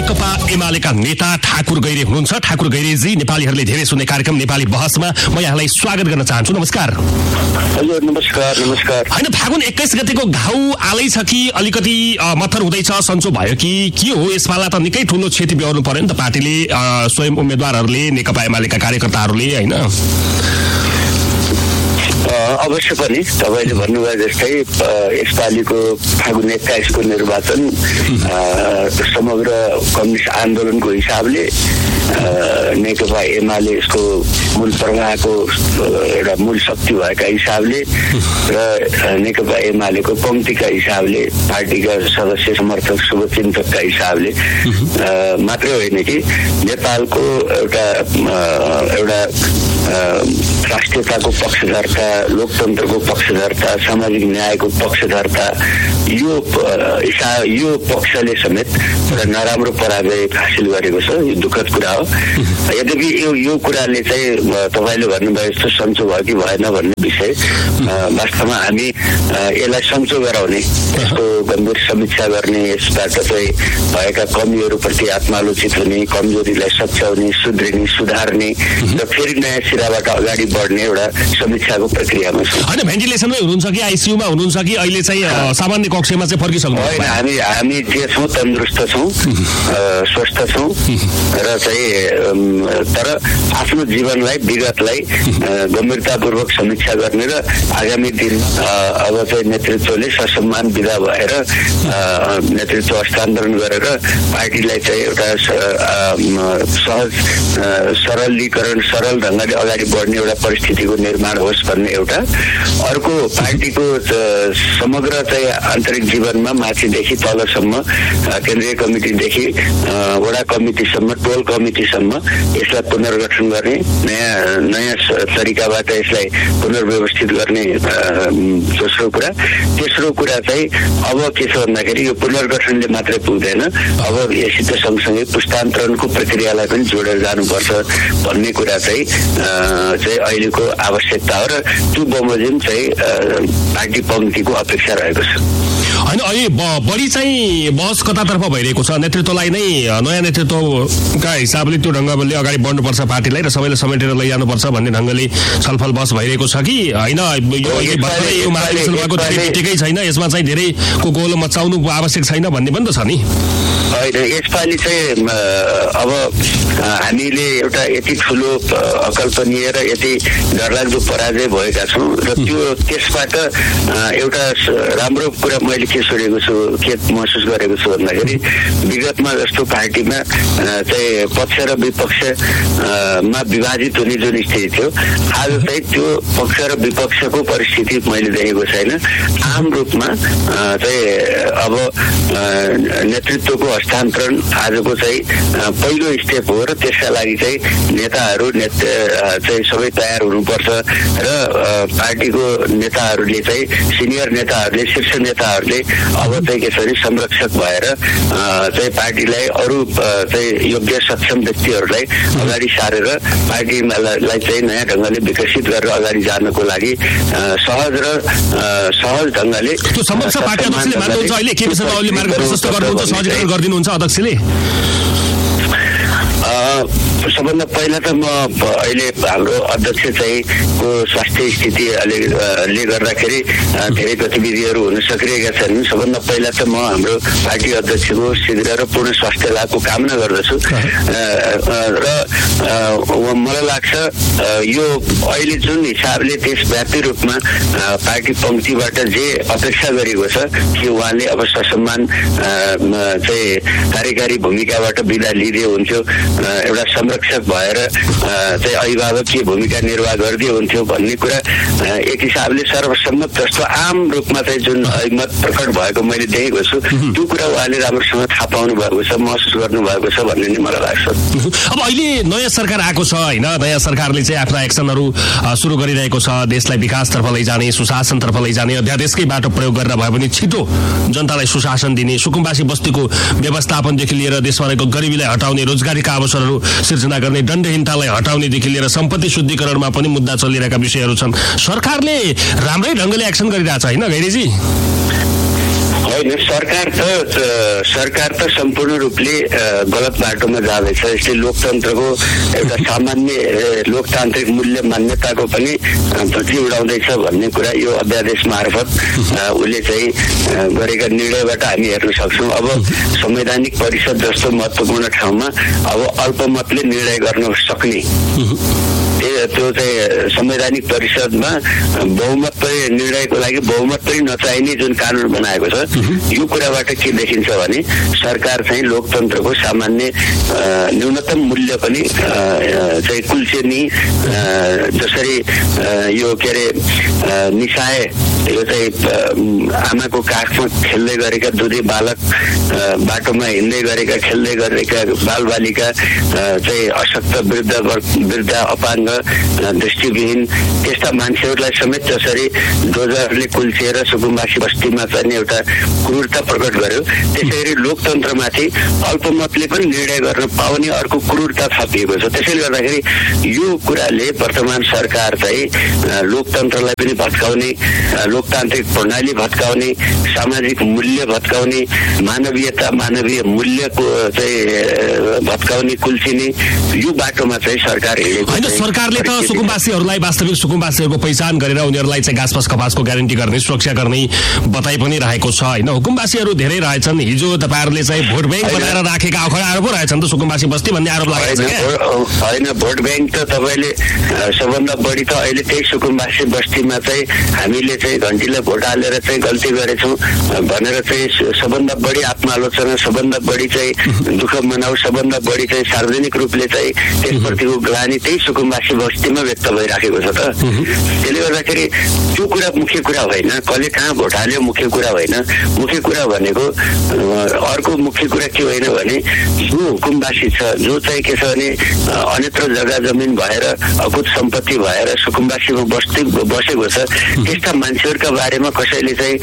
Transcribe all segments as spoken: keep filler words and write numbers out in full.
नेकपा एमालेका नेता ठाकुर गैरे हुनुहुन्छ। ठाकुर गैरेजी, नेपालीहरूले धेरै सुन्ने कार्यक्रम नेपाली बहसमा म यहाँलाई स्वागत गर्न चाहन्छु। नमस्कार। हजुर नमस्कार। नमस्कार। होइन, फागुन एक्काइस गतेको घाउ आलै छ कि अलिकति मत्थर हुँदैछ, सन्चो भयो कि के हो? यसपाला त निकै ठुलो क्षति बेहोर्नु पर्यो नि त पार्टीले, स्वयं उम्मेद्वारहरूले, नेकपा एमालेका कार्यकर्ताहरूले, होइन? अवश्य पनि तपाईँले भन्नुभयो जस्तै यसपालिको फागुन एक्काइसको निर्वाचन समग्र कम्युनिस्ट आन्दोलनको हिसाबले नेकपा एमाले यसको मूल प्रवाहको एउटा मूल शक्ति भएका हिसाबले र नेकपा एमालेको पङ्क्तिका हिसाबले, पार्टीका सदस्य समर्थक शुभचिन्तकका हिसाबले मात्रै होइन कि नेपालको एउटा एउटा राष्ट्रियताको पक्षधर्ता, लोकतन्त्रको पक्षधर्ता, सामाजिक न्यायको पक्षधर्ता यो यो पक्षले समेत एउटा नराम्रो पराजय हासिल गरेको छ। यो दुःखद कुरा हो। यद्यपि यो यो कुराले चाहिँ तपाईँले भन्नुभयो जस्तो सन्चो भयो कि भएन भन्ने विषय, वास्तवमा हामी यसलाई सन्चो गराउने, यसको गम्भीर समीक्षा गर्ने, यसबाट चाहिँ भएका कमीहरूप्रति आत्मालोचित हुने, कमजोरीलाई सच्याउने, सुध्रिने, सुधार्ने र फेरि नयाँ सिराबाट अगाडि बढ्ने एउटा समीक्षाको प्रक्रियामा छ। होइन, भेन्टिलेसनमै हुनुहुन्छ कि आइसियुमा हुनुहुन्छ कि अहिले चाहिँ सामान्य कक्षमा चाहिँ फर्किसक्नु? होइन, हामी हामी जे छौँ तन्दुरुस्त छौँ, स्वस्थ छौँ र चाहिँ तर आफ्नो जीवनलाई, विगतलाई गम्भीरतापूर्वक समीक्षा गर्ने र आगामी दिन अब चाहिँ नेतृत्वले ससम्मान विदा भएर नेतृत्व हस्तान्तरण गरेर पार्टीलाई चाहिँ एउटा सहज सरलीकरण, सरल ढङ्गले अगाडि बढ्ने एउटा परिस्थितिको निर्माण होस् भन्ने एउटा। अर्को, पार्टीको समग्र चाहिँ आन्तरिक जीवनमा माथिदेखि तलसम्म, केन्द्रीय कमिटीदेखि वडा कमिटीसम्म, टोल कमिटीसम्म यसलाई पुनर्गठन गर्ने, नयाँ नयाँ तरिकाबाट यसलाई पुनर्व्यवस्थित गर्ने दोस्रो कुरा। तेस्रो कुरा चाहिँ अब के छ भन्दाखेरि यो पुनर्गठनले मात्रै पुग्दैन, अब यसित सँगसँगै पुस्तान्तरणको प्रक्रियालाई पनि जोडेर जानुपर्छ भन्ने कुरा चाहिँ चाहिँ अहिलेको आवश्यकता हो र त्यो बमोजिम चाहिँ पार्टी पङ्क्तिको अपेक्षा रहेको छ। होइन, अहिले बढी चाहिँ बहस कतातर्फ भइरहेको छ? नेतृत्वलाई नै, नयाँ नेतृत्वका हिसाबले त्यो ढङ्गले अगाडि बढ्नुपर्छ पार्टीलाई र सबैले समेटेर लैजानुपर्छ भन्ने ढङ्गले छलफल बहस भइरहेको छ कि होइन? यो भर्खरै यो महाधिवेशन भएको ठिकै छैन, यसमा चाहिँ धेरैको गोलो मचाउनु आवश्यक छैन भन्ने पनि त छ नि? होइन, यसपालि चाहिँ अब हामीले एउटा यति ठुलो अकल्पनीय र यति डरलाग्दो पराजय भएका छौँ र त्यो त्यसबाट एउटा राम्रो कुरा मैले के सोचेको छु, के महसुस गरेको छु भन्दाखेरि विगतमा जस्तो पार्टीमा चाहिँ पक्ष र विपक्षमा विभाजित हुने जुन स्थिति थियो, आज चाहिँ त्यो पक्ष र विपक्षको परिस्थिति मैले देखेको छैन। आम रूपमा चाहिँ अब नेतृत्वको हस्तान्तरण आजको चाहिँ पहिलो स्टेप हो र त्यसका लागि चाहिँ नेताहरू चाहिँ सबै तयार हुनुपर्छ र पार्टीको नेताहरूले चाहिँ, सिनियर नेताहरूले, शीर्ष नेताहरूले अब चाहिँ कसरी संरक्षक भएर चाहिँ पार्टीलाई अरू चाहिँ योग्य सक्षम व्यक्तिहरूलाई अगाडि सारेर पार्टीलाई चाहिँ नयाँ ढङ्गले विकसित गरेर अगाडि जानको लागि सहज र सहज ढङ्गले त्यो सम्भव छ? पार्टी अध्यक्षले मान्नुहुन्छ अहिले के विषयमा अहिले मार्ग प्रशस्त गर्नुहुन्छ, सहजीकरण गरिदिनुहुन्छ अध्यक्षले? सबभन्दा पहिला त म अहिले हाम्रो अध्यक्ष चाहिँ को स्वास्थ्य स्थितिले गर्दाखेरि धेरै गतिविधिहरू हुन सकिरहेका छन्। सबभन्दा पहिला त म हाम्रो पार्टी अध्यक्षको शीघ्र र पूर्ण स्वास्थ्य लाभको कामना गर्दछु र मलाई लाग्छ यो अहिले जुन हिसाबले देशव्यापी रूपमा पार्टी पङ्क्तिबाट जे अपेक्षा गरेको छ कि उहाँले अब ससम्मान चाहिँ कार्यकारी भूमिकाबाट बिदा लिइदिए हुन्थ्यो, एउटा संरक्षक भएर चाहिँ अभिभावकीय भूमिका निर्वाह गरिदिए हुन्थ्यो भन्ने कुरा एक हिसाबले सर्वसम्मत जस्तो आम रूपमा चाहिँ जुन अभिमत प्रकट भएको मैले देखेको छु, त्यो कुरा उहाँले राम्रोसँग थाहा पाउनु भएको छ, महसुस गर्नु भएको छ भन्ने नै मलाई लाग्छ। अब अहिले नयाँ सरकार आएको छ होइन, नयाँ सरकारले चाहिँ आफ्ना एक्सनहरू सुरु गरिरहेको छ, देशलाई विकासतर्फ लैजाने, सुशासनतर्फ लैजाने, अध्यादेशकै बाटो प्रयोग गरेर भए पनि छिटो जनतालाई सुशासन दिने, सुकुम्बासी बस्तीको व्यवस्थापनदेखि लिएर देशमा रहेको गरिबीलाई हटाउने, रोजगारीका अवसरहरू सिर्जना गर्ने, दण्डहीनतालाई हटाउनेदेखि लिएर सम्पत्ति शुद्धिकरणमा पनि मुद्दा चलिरहेका विषयहरू छन्। सरकारले राम्रै ढङ्गले एक्सन गरिरहेछ होइन गैरेजी? होइन, सरकार त सरकार त सम्पूर्ण रूपले गलत बाटोमा जाँदैछ। यसले लोकतन्त्रको एउटा सामान्य लोकतान्त्रिक मूल्य मान्यताको पनि धुत्ती उडाउँदैछ भन्ने कुरा यो अध्यादेश मार्फत उसले चाहिँ गरेका निर्णयबाट हामी हेर्न सक्छौँ। अब संवैधानिक परिषद जस्तो महत्त्वपूर्ण ठाउँमा अब अल्पमतले निर्णय गर्न सक्ने त्यो चाहिँ संवैधानिक परिषदमा बहुमत पनि निर्णयको लागि बहुमत पनि नचाहिने जुन कानुन बनाएको छ, यो कुराबाट के देखिन्छ भने सरकार चाहिँ लोकतन्त्रको सामान्य न्यूनतम मूल्य पनि चाहिँ कुल्चिने, जसरी यो के अरे निसाए यो चाहिँ आमाको काखमा खेल्दै गरेका दुधी बालक, बाटोमा हिँड्दै गरेका खेल्दै गरेका बालबालिका चाहिँ अशक्त वृद्ध वृद्ध अपाङ्ग दृष्टिविहीन त्यस्ता मान्छेहरूलाई समेत जसरी डोजरले कुल्चिएर सुकुम्बासी बस्तीमा चाहिँ एउटा क्रूरता प्रकट गर्यो, त्यसै गरी लोकतन्त्रमाथि अल्पमतले पनि निर्णय गर्न पाउने अर्को क्रूरता थपिएको छ। त्यसैले गर्दाखेरि यो कुराले वर्तमान सरकार चाहिँ लोकतन्त्रलाई पनि भत्काउने, लोकतान्त्रिक प्रणाली भत्काउने, सामाजिक मूल्य भत्काउने, मानवीयता मानवीय मूल्यको चाहिँ भत्काउने, कुल्चिने यो बाटोमा चाहिँ सरकार हिँडेको होइन। सरकारले त सुकुम्बासीहरूलाई वास्तविक सुकुम्बासीहरूको पहिचान गरेर उनीहरूलाई चाहिँ घाँस कपासको ग्यारेन्टी गर्ने, सुरक्षा गर्ने बताइ पनि रहेको छ होइन। हुकुमबासीहरू धेरै रहेछन्। हिजो तपाईँहरूले चाहिँ भोट ब्याङ्क बनाएर राखेका अखडाहरू पो रहेछन् त सुकुम्बासी बस्ती भन्ने आरोप लागेको छ। होइन, भोट ब्याङ्क त तपाईँले सबभन्दा बढी त अहिले त्यही सुकुम्बासी बस्तीमा चाहिँ हामीले चाहिँ घन्टीलाई भोट हालेर चाहिँ गल्ती गरेछौँ भनेर चाहिँ सबभन्दा बढी आत्मालोचना, सबभन्दा बढी चाहिँ दुःख मनाउ, सबभन्दा बढी चाहिँ सार्वजनिक रूपले चाहिँ त्यसप्रतिको ग्लानी त्यही सुकुम्बासी बस्तीमा व्यक्त भइराखेको छ त। त्यसले गर्दाखेरि त्यो कुरा मुख्य कुरा होइन, कसले कहाँ भोट हाल्यो मुख्य कुरा होइन। मुख्य कुरा भनेको अर्को मुख्य कुरा के होइन भने जो हुकुमवासी छ, जो चाहिँ के छ भने अन्यत्र जग्गा जमिन भएर अकुत सम्पत्ति भएर सुकुम्बासीमा बस्ती बसेको छ, त्यस्ता मान्छेहरूका बारेमा कसैले चाहिँ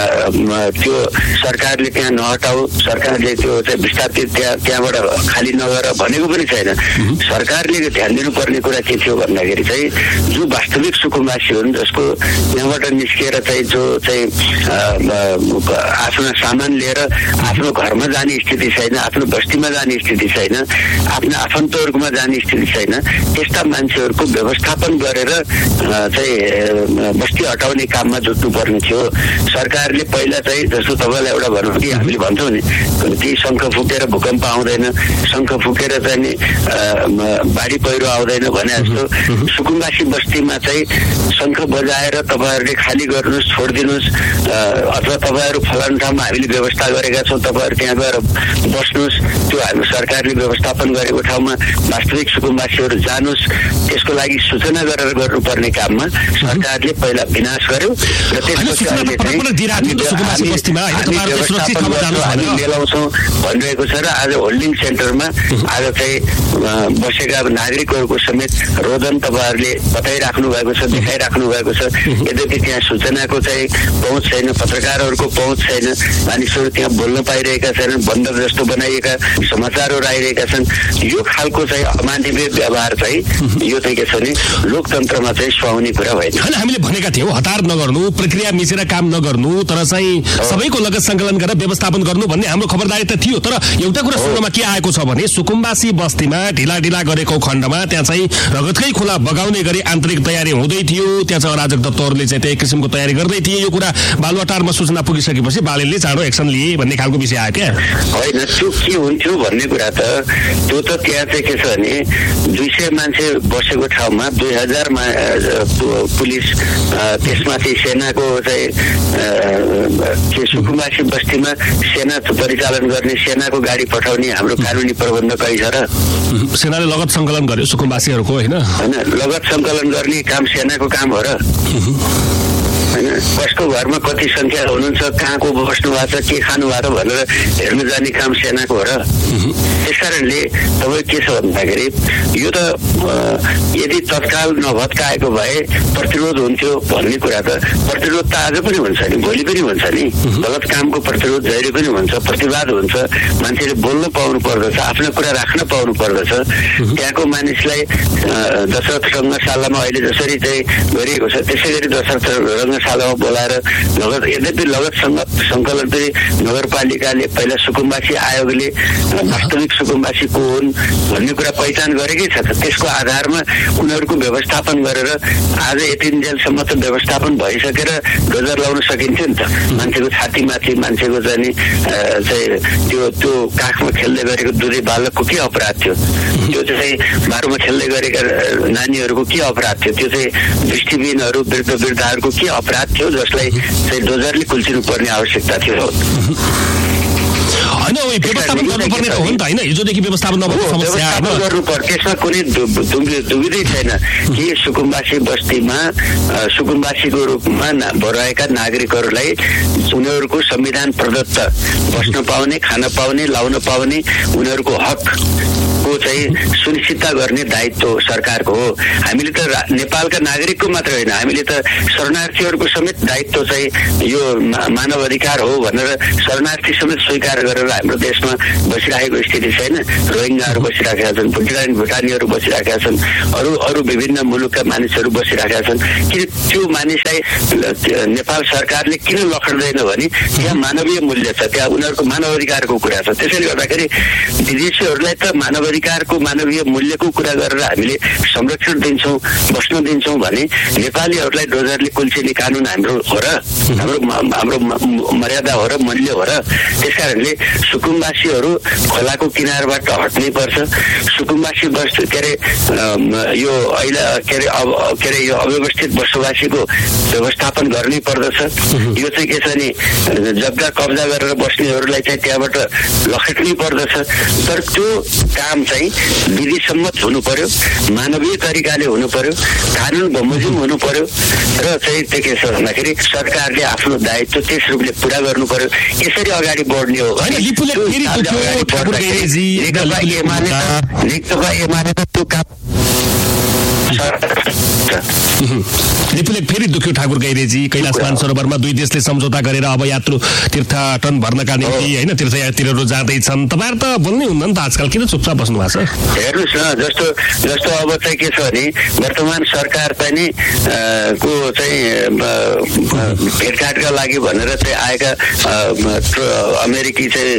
त्यो सरकारले त्यहाँ नहटाऊ, सरकारले त्यो चाहिँ विस्थापित त्यहाँ त्यहाँबाट खाली नगर भनेको पनि छैन। सरकारले ध्यान दिनुपर्ने कुरा के थियो भन्दाखेरि चाहिँ जो वास्तविक सुकुम्बासी हुन्, जसको त्यहाँबाट निस्किएर चाहिँ जो चाहिँ आफ्नो सामान लिएर आफ्नो घरमा जाने स्थिति छैन, आफ्नो बस्तीमा जाने स्थिति छैन, आफ्नो आफन्तहरूमा जाने स्थिति छैन, त्यस्ता मान्छेहरूको व्यवस्थापन गरेर चाहिँ बस्ती हटाउने काममा जुट्नु पर्ने थियो। सरकारले पहिला चाहिँ जस्तो तपाईँलाई एउटा भनौँ कि हामीले भन्छौँ नि, ती शङ्ख फुकेर भूकम्प आउँदैन, शङ्ख फुकेर चाहिँ नि बाढी पहिरो आउँदैन भने जस्तो सुकुम्बासी बस्तीमा चाहिँ शङ्ख बजाएर तपाईँहरूले खाली गर्नुहोस्, छोडिदिनुहोस्, अथवा तपाईँहरू फलानु ठाउँमा हामीले व्यवस्था गरेका छौँ, तपाईँहरू त्यहाँ गएर बस्नुहोस्, त्यो हामी सरकारले व्यवस्थापन गरेको ठाउँमा वास्तविक सुकुम्बासीहरू जानुहोस्, त्यसको लागि सूचना गरेर गर्नुपर्ने काममा सरकारले पहिला विनाश गर्यो र त्यसपछि अहिले चाहिँ हामी मिलाउँछौँ भनिरहेको छ। र आज होल्डिङ सेन्टरमा आज चाहिँ बसेका नागरिकहरूको समेत रोदन तपाईँहरूले बताइराख्नु भएको छ, देखाइराख्नु भएको छ। यद्यपि त्यहाँ सूचनाको चाहिँ पहुँच छैन, पत्रकारहरूको पहुँच छैन, मानिसहरू त्यहाँ बोल्न पाइरहेका छैनन्, बन्दर जस्तो बनाइएका समाचारहरू आइरहेका छन्। यो खालको चाहिँ अमानवीय व्यवहार चाहिँ यो चाहिँ के छ भने लोकतन्त्रमा चाहिँ सुहाउने कुरा होइन। हामीले भनेका थियौँ हतार नगर्नु, प्रक्रिया मिचेर काम नगर्नु, तर चाहिँ सबैको लगत सङ्कलन गरेर व्यवस्थापन गर्नु भन्ने हाम्रो खबरदारी त थियो। तर एउटा कुरा सुन्नमा के आएको छ भने सुकुम्बासी बस्तीमा ढिला ढिला गरेको खण्डमा त्यहाँ चाहिँ रगतकै खुला बगाउने गरी आन्तरिक तयारी हुँदै थियो। त्यहाँ चाहिँ अराजक तत्त्वहरूले चाहिँ त्यही किसिमको तयारी गर्दै थिए। यो कुरा बालुवाटारमा सूचना पुगिसकेपछि बालेले चाँडो एक्सन लिए भन्ने खालको विषय आयो क्या। होइन, त्यो के हुन्थ्यो भन्ने कुरा त त्यो त त्यहाँ चाहिँ के छ भने दुई सय मान्छे बसेको ठाउँमा दुई हजार पुलिस, त्यसमाथि सेनाको चाहिँ के सुकुम्बासी बस्तीमा सेना परिचालन गर्ने सेनाको गाडी पठाउने हाम्रो कानुनी प्रबन्ध कहीँ छ र? सेनाले लगत सङ्कलन गर्यो सुकुम्बासीहरूको होइन होइन लगत सङ्कलन गर्ने काम सेनाको काम हो र होइन। कसको घरमा कति सङ्ख्या हुनुहुन्छ, कहाँको बस्नु भएको छ, के खानु भएको भनेर हेर्नु जाने काम सेनाको हो र। त्यसकारणले तपाईँ के छ भन्दाखेरि यो त यदि तत्काल नभत्काएको भए प्रतिरोध हुन्थ्यो भन्ने कुरा त प्रतिरोध त आज पनि हुन्छ नि, भोलि पनि हुन्छ नि। गलत कामको प्रतिरोध जहिले पनि हुन्छ, प्रतिवाद हुन्छ, मान्छेले बोल्न पाउनु पर्दछ, आफ्नो कुरा राख्न पाउनु पर्दछ। त्यहाँको मानिसलाई दशरथ रङ्गशालामा अहिले जसरी चाहिँ गरिएको छ त्यसै गरी दशरथ रङ्गशाला कार्यशालामा बोलाएर लगत यद्यपि लगत सङ्कलन पनि नगरपालिकाले पहिला सुकुम्बासी आयोगले वास्तविक सुकुम्बासी को हुन् भन्ने कुरा पहिचान गरेकै छ। त्यसको आधारमा उनीहरूको व्यवस्थापन गरेर आज यतिन्जेलसम्म त व्यवस्थापन भइसकेर डोजर लाउन सकिन्थ्यो नि त। मान्छेको छातीमाथि मान्छेको चाहिँ त्यो त्यो काखमा खेल्दै गरेको दुधे बालकको के अपराध थियो? त्यो चाहिँ बाटोमा खेल्दै गरेका नानीहरूको के अपराध थियो? त्यो चाहिँ दृष्टिविहीनहरू वृद्ध वृद्धाहरूको के अपराध थियो जसलाई चाहिँ डोजरले कुल्चिनु पर्ने आवश्यकता थियो? होइन व्यवस्थापन गर्नुपर्ने त हो नि त होइन, हिजोदेखि व्यवस्थापन नभएको समस्या गर्नु पर्छ। त्यसमा कुनै दुविधै छैन कि सुकुम्बासी बस्तीमा सुकुम्बासीको रूपमा रहेका नागरिकहरूलाई उनीहरूको संविधान प्रदत्त बस्न पाउने, खान पाउने, लाउन पाउने उनीहरूको हक को चाहिँ सुनिश्चितता गर्ने दायित्व सरकारको हो। हामीले त नेपालका नागरिकको मात्र होइन, हामीले त शरणार्थीहरूको समेत दायित्व चाहिँ यो मानव अधिकार हो भनेर शरणार्थी समेत स्वीकार गरेर हाम्रो देशमा बसिरहेको स्थिति छैन। रोहिङ्गाहरू बसिरहेका छन्, भुटानी भुटानीहरू बसिरहेका छन्, अरू अरू विभिन्न मुलुकका मानिसहरू बसिरहेका छन्। किन त्यो मानिसलाई नेपाल सरकारले किन लखड्दैन भने त्यहाँ मानवीय मूल्य छ, त्यहाँ उनीहरूको मानव अधिकारको कुरा छ। त्यसैले गर्दाखेरि विदेशीहरूलाई त मानव अधिकारको मानवीय मूल्यको कुरा गरेर हामीले संरक्षण दिन्छौँ, बस्न दिन्छौँ भने नेपालीहरूलाई डोजरले कुल्चिने कानुन हाम्रो हो र हाम्रो हाम्रो मर्यादा हो र मूल्य हो र। त्यसकारणले सुकुम्बासीहरू खोलाको किनारबाट हट्नै पर्छ। सुकुम्बासी बस के अरे यो अहिले के अरे के अरे यो अव्यवस्थित बसोबासीको व्यवस्थापन गर्नै पर्दछ। यो चाहिँ के छ नि जग्गा कब्जा गरेर बस्नेहरूलाई चाहिँ त्यहाँबाट लखेट्नै पर्दछ। तर त्यो काम चाहिँ विधिसम्मत हुनु पर्यो, मानवीय तरिकाले हुनु पर्यो, कानुन बमोजिम हुनु पर्यो र चाहिँ त्यो के छ भन्दाखेरि सरकारले आफ्नो दायित्व त्यस रूपले पुरा गर्नु पर्यो। यसरी अगाडि बढ्ने हो भने नेकपा एमाले नेकपा एमाले त त्यो काम लिपुलेक फेरि दुख्यो ठाकुर गैरेजी। कैलाश मानसरोवरमा दुई देशले सम्झौता गरेर अब यात्रु तीर्थटन भर्नका निम्ति होइन तीर्थयात्रीहरू जाँदैछन्। तपाईँहरू त बोल्नै हुन्न नि त आजकल, किन चुपचाप बस्नु भएको छ? हेर्नुहोस् न, जस्तो जस्तो अब चाहिँ के छ भने वर्तमान सरकार पनि को चाहिँ भेटघाटका लागि भनेर चाहिँ आएका अमेरिकी चाहिँ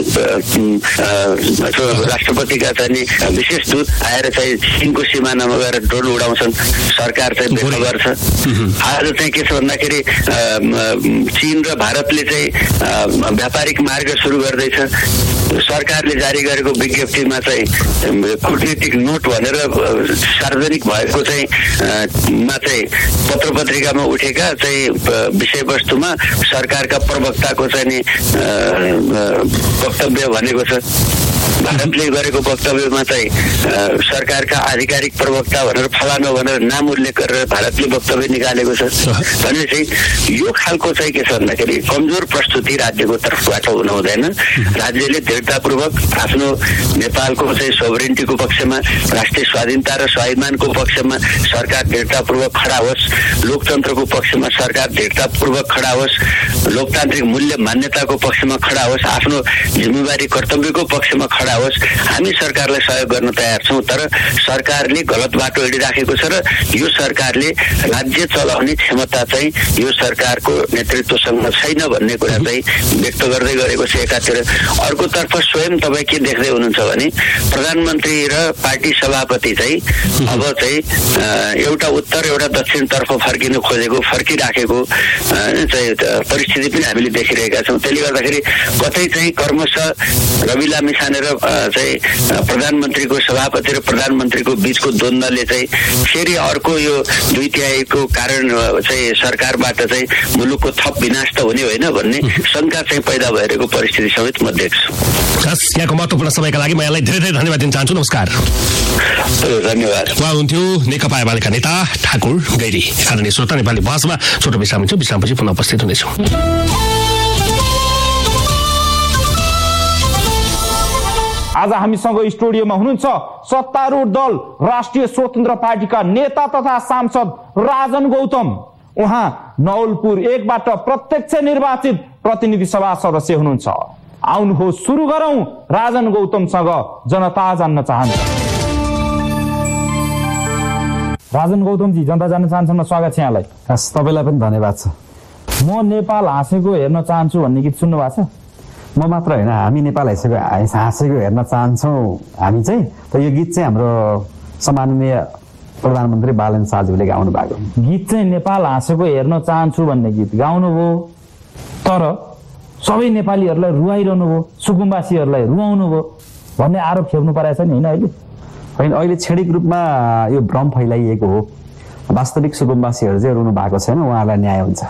राष्ट्रपतिका चाहिँ विशेष दूत आएर चाहिँ चीनको सिमानामा गएर ड्रोन उडाउँछन्, सरकार चाहिँ व्यक्त गर्छ। आज चाहिँ के छ भन्दाखेरि चीन र भारतले चाहिँ व्यापारिक मार्ग सुरु गर्दैछ। सरकारले जारी गरेको विज्ञप्तिमा चाहिँ कूटनीतिक नोट भनेर सार्वजनिक भएको चाहिँ मा चाहिँ पत्र पत्रिकामा उठेका चाहिँ विषयवस्तुमा सरकारका प्रवक्ताको चाहिँ नि वक्तव्य भनेको छ। भारतले गरेको वक्तव्यमा चाहिँ सरकारका आधिकारिक प्रवक्ता भनेर फलानु भनेर नाम उल्लेख गरेर भारतले वक्तव्य निकालेको छ भने चाहिँ यो खालको चाहिँ के छ भन्दाखेरि कमजोर प्रस्तुति राज्यको तर्फबाट हुन हुँदैन। राज्यले दृढतापूर्वक आफ्नो नेपालको चाहिँ सोभरेन्टीको पक्षमा, राष्ट्रिय स्वाधीनता र स्वाभिमानको पक्षमा सरकार दृढतापूर्वक खडा होस्, लोकतन्त्रको पक्षमा सरकार दृढतापूर्वक खडा होस्, लोकतान्त्रिक मूल्य मान्यताको पक्षमा खडा होस्, आफ्नो जिम्मेवारी कर्तव्यको पक्षमा खडा होस्। हामी सरकारलाई सहयोग गर्न तयार छौँ, तर सरकारले गलत बाटो हिँडिराखेको छ र यो सरकारले राज्य चलाउने क्षमता चाहिँ यो सरकारको नेतृत्वसँग छैन भन्ने कुरा चाहिँ व्यक्त गर्दै गरेको छ एकातिर। अर्कोतर्फ स्वयं तपाईँ के देख्दै हुनुहुन्छ भने प्रधानमन्त्री र पार्टी सभापति चाहिँ अब चाहिँ एउटा उत्तर एउटा दक्षिणतर्फ फर्किनु खोजेको फर्किराखेको चाहिँ परिस्थिति पनि हामीले देखिरहेका छौँ। त्यसले गर्दाखेरि कतै चाहिँ कर्मशः रवि लामिछाने र चाहिँ प्रधानमन्त्रीको सभापति र प्रधानमन्त्रीको बीचको द्वन्द्वले चाहिँ फेरि अर्को यो दुई तिहाईको कारण चाहिँ सरकारबाट चाहिँ मुलुकको थप विनाश त हुने होइन भन्ने शङ्का चाहिँ पैदा भइरहेको परिस्थिति समेत म देख्छु। यहाँको महत्त्वपूर्ण समयका लागि म यहाँलाई धेरै धेरै धन्यवाद दिन चाहन्छु। नमस्कार। धन्यवाद। उहाँ हुन्थ्यो नेकपा एमालेका नेता ठाकुर गैरी। आदरणीय श्रोता, नेपाली भाषामा छोटो विश्राम हुन्छ, विश्रामपछि पुनः उपस्थित हुनेछौँ। आज हामीसँग स्टुडियोमा हुनुहुन्छ सत्तारूढ दल राष्ट्रिय स्वतन्त्र पार्टीका नेता तथा सांसद राजन गौतम। उहाँ नवलपुर एकबाट प्रत्यक्ष निर्वाचित प्रतिनिधि सभा सदस्य हुनुहुन्छ। आउनुहोस् सुरु गरौं राजन गौतमसँग जनता जान्न चाहन्छ। राजन गौतमजी, जनता जान्न चाहन्छमा स्वागत छ यहाँलाई। तपाईँलाई पनि धन्यवाद छ। म नेपाल हाँसेको हेर्न चाहन्छु भन्ने गीत सुन्नु भएको छ? म मात्र होइन, हामी नेपाल हाँसेको हाँसेको हेर्न चाहन्छौँ हामी चाहिँ। त यो गीत चाहिँ हाम्रो सम्माननीय प्रधानमन्त्री बालन शाहज्यूले गाउनु भएको गीत चाहिँ नेपाल हाँसेको हेर्न चाहन्छु भन्ने गीत गाउनुभयो, तर सबै नेपालीहरूलाई रुवाइरहनु भयो, सुकुम्बासीहरूलाई रुवाउनु भयो भन्ने आरोप खेप्नु परेको छ नि होइन अहिले? होइन, अहिले छेडिक रूपमा यो भ्रम फैलाइएको हो। वास्तविक सुकुम्बासीहरू चाहिँ रुनु भएको छैन, उहाँहरूलाई न्याय हुन्छ।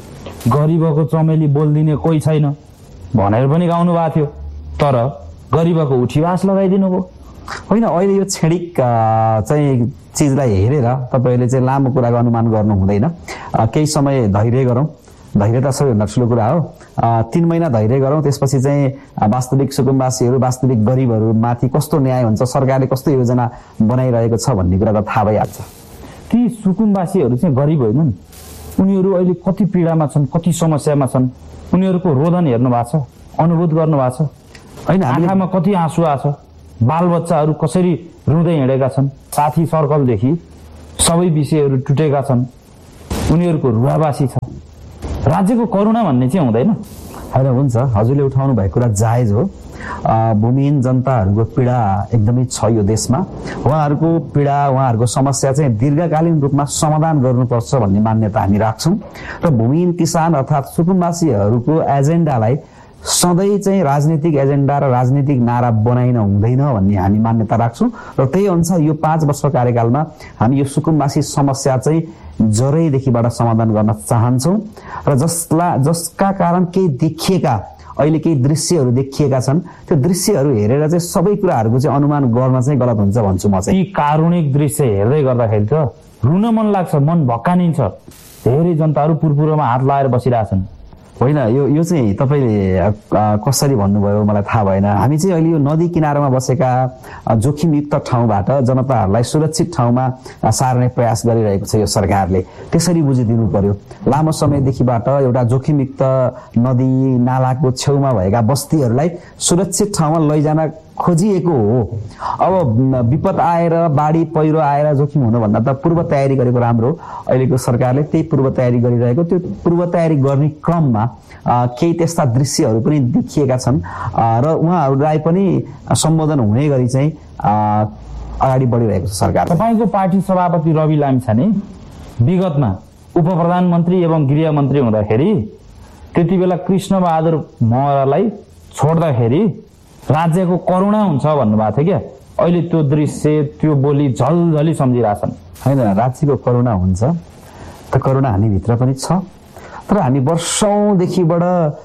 गरिबको चमेली बोलिदिने कोही छैन भनेर पनि गाउनु भएको थियो, तर गरिबको उठीवास लगाइदिनु भयो। होइन, अहिले यो छेडिक चाहिँ चिजलाई हेरेर तपाईँहरूले चाहिँ लामो कुराको अनुमान गर्नु हुँदैन। केही समय धैर्य गरौँ, धैर्य त सबैभन्दा ठुलो कुरा हो। तीन महिना धैर्य गरौँ, त्यसपछि चाहिँ वास्तविक सुकुम्बासीहरू, वास्तविक गरिबहरू माथि कस्तो न्याय हुन्छ, सरकारले कस्तो योजना बनाइरहेको छ भन्ने कुरा त थाहा भइहाल्छ। ती सुकुम्बासीहरू चाहिँ गरिब होइनन्, उनीहरू अहिले कति पीडामा छन्, कति समस्यामा छन्, उनीहरूको रोदन हेर्नु भएको छ, अनुभूत गर्नु भएको छ? होइन, आँखामा कति आँसु आएको छ, बालबच्चाहरू कसरी रुँदै हिँडेका छन्, साथी सर्कलदेखि सबै विषयहरू टुटेका छन्, उनीहरूको रुवाबासी छ। राज्यको करुणा भन्ने चाहिँ हुँदैन? होइन, हुन्छ, हजुरले उठाउनु भएको कुरा जायज हो। भूमिहीन जनताहरूको पीडा एकदमै छ यो देशमा। उहाँहरूको पीडा, उहाँहरूको समस्या चाहिँ दीर्घकालीन रूपमा समाधान गर्नुपर्छ भन्ने मान्यता हामी राख्छौँ र भूमिहीन किसान अर्थात् सुकुम्बासीहरूको एजेन्डालाई सधैँ चाहिँ राजनीतिक एजेन्डा र राजनीतिक नारा बनाइन हुँदैन भन्ने हामी मान्यता राख्छौँ र त्यही अनुसार यो पाँच वर्ष कार्यकालमा हामी यो सुकुम्बासी समस्या चाहिँ जरैदेखिबाट समाधान गर्न चाहन्छौँ र जसला जसका कारण केही देखिएका अहिले केही दृश्यहरू देखिएका छन्, त्यो दृश्यहरू हेरेर चाहिँ सबै कुराहरूको चाहिँ अनुमान गर्न चाहिँ गलत हुन्छ भन्छु म चाहिँ। ती कारुणिक दृश्य हेर्दै गर्दाखेरि त रुन मन लाग्छ, मन भक्कानिन्छ। धेरै जनताहरू पुरपुरोमा हात लाएर बसिरहेछन्। होइन, यो यो चाहिँ तपाईँले कसरी भन्नुभयो मलाई थाहा भएन। हामी चाहिँ अहिले यो नदी किनारमा बसेका जोखिमयुक्त ठाउँबाट जनताहरूलाई सुरक्षित ठाउँमा सार्ने प्रयास गरिरहेको छ यो सरकारले, त्यसरी बुझिदिनु पर्यो। लामो समयदेखिबाट एउटा जोखिमयुक्त नदी नालाको छेउमा भएका बस्तीहरूलाई सुरक्षित ठाउँमा लैजान खोजिएको हो। अब विपद आएर, बाढी पहिरो आएर जोखिम हुनुभन्दा त पूर्व तयारी गरेको राम्रो। अहिलेको सरकारले त्यही पूर्व तयारी गरिरहेको, त्यो पूर्व तयारी गर्ने क्रममा केही त्यस्ता दृश्यहरू पनि देखिएका छन् र उहाँहरूलाई पनि सम्बोधन हुने गरी चाहिँ अगाडि बढिरहेको छ सरकार। तपाईँको पार्टी सभापति रवि लामिछाने विगतमा उप प्रधानमन्त्री एवं गृहमन्त्री हुँदाखेरि त्यति बेला कृष्णबहादुर महरालाई छोड्दाखेरि राज्यको करुणा हुन्छ भन्नुभएको थियो क्या। अहिले त्यो दृश्य, त्यो बोली झलझली सम्झिरहेछन्। होइन, राज्यको करुणा हुन्छ त, करुणा हामीभित्र पनि छ, तर हामी वर्षौँदेखिबाट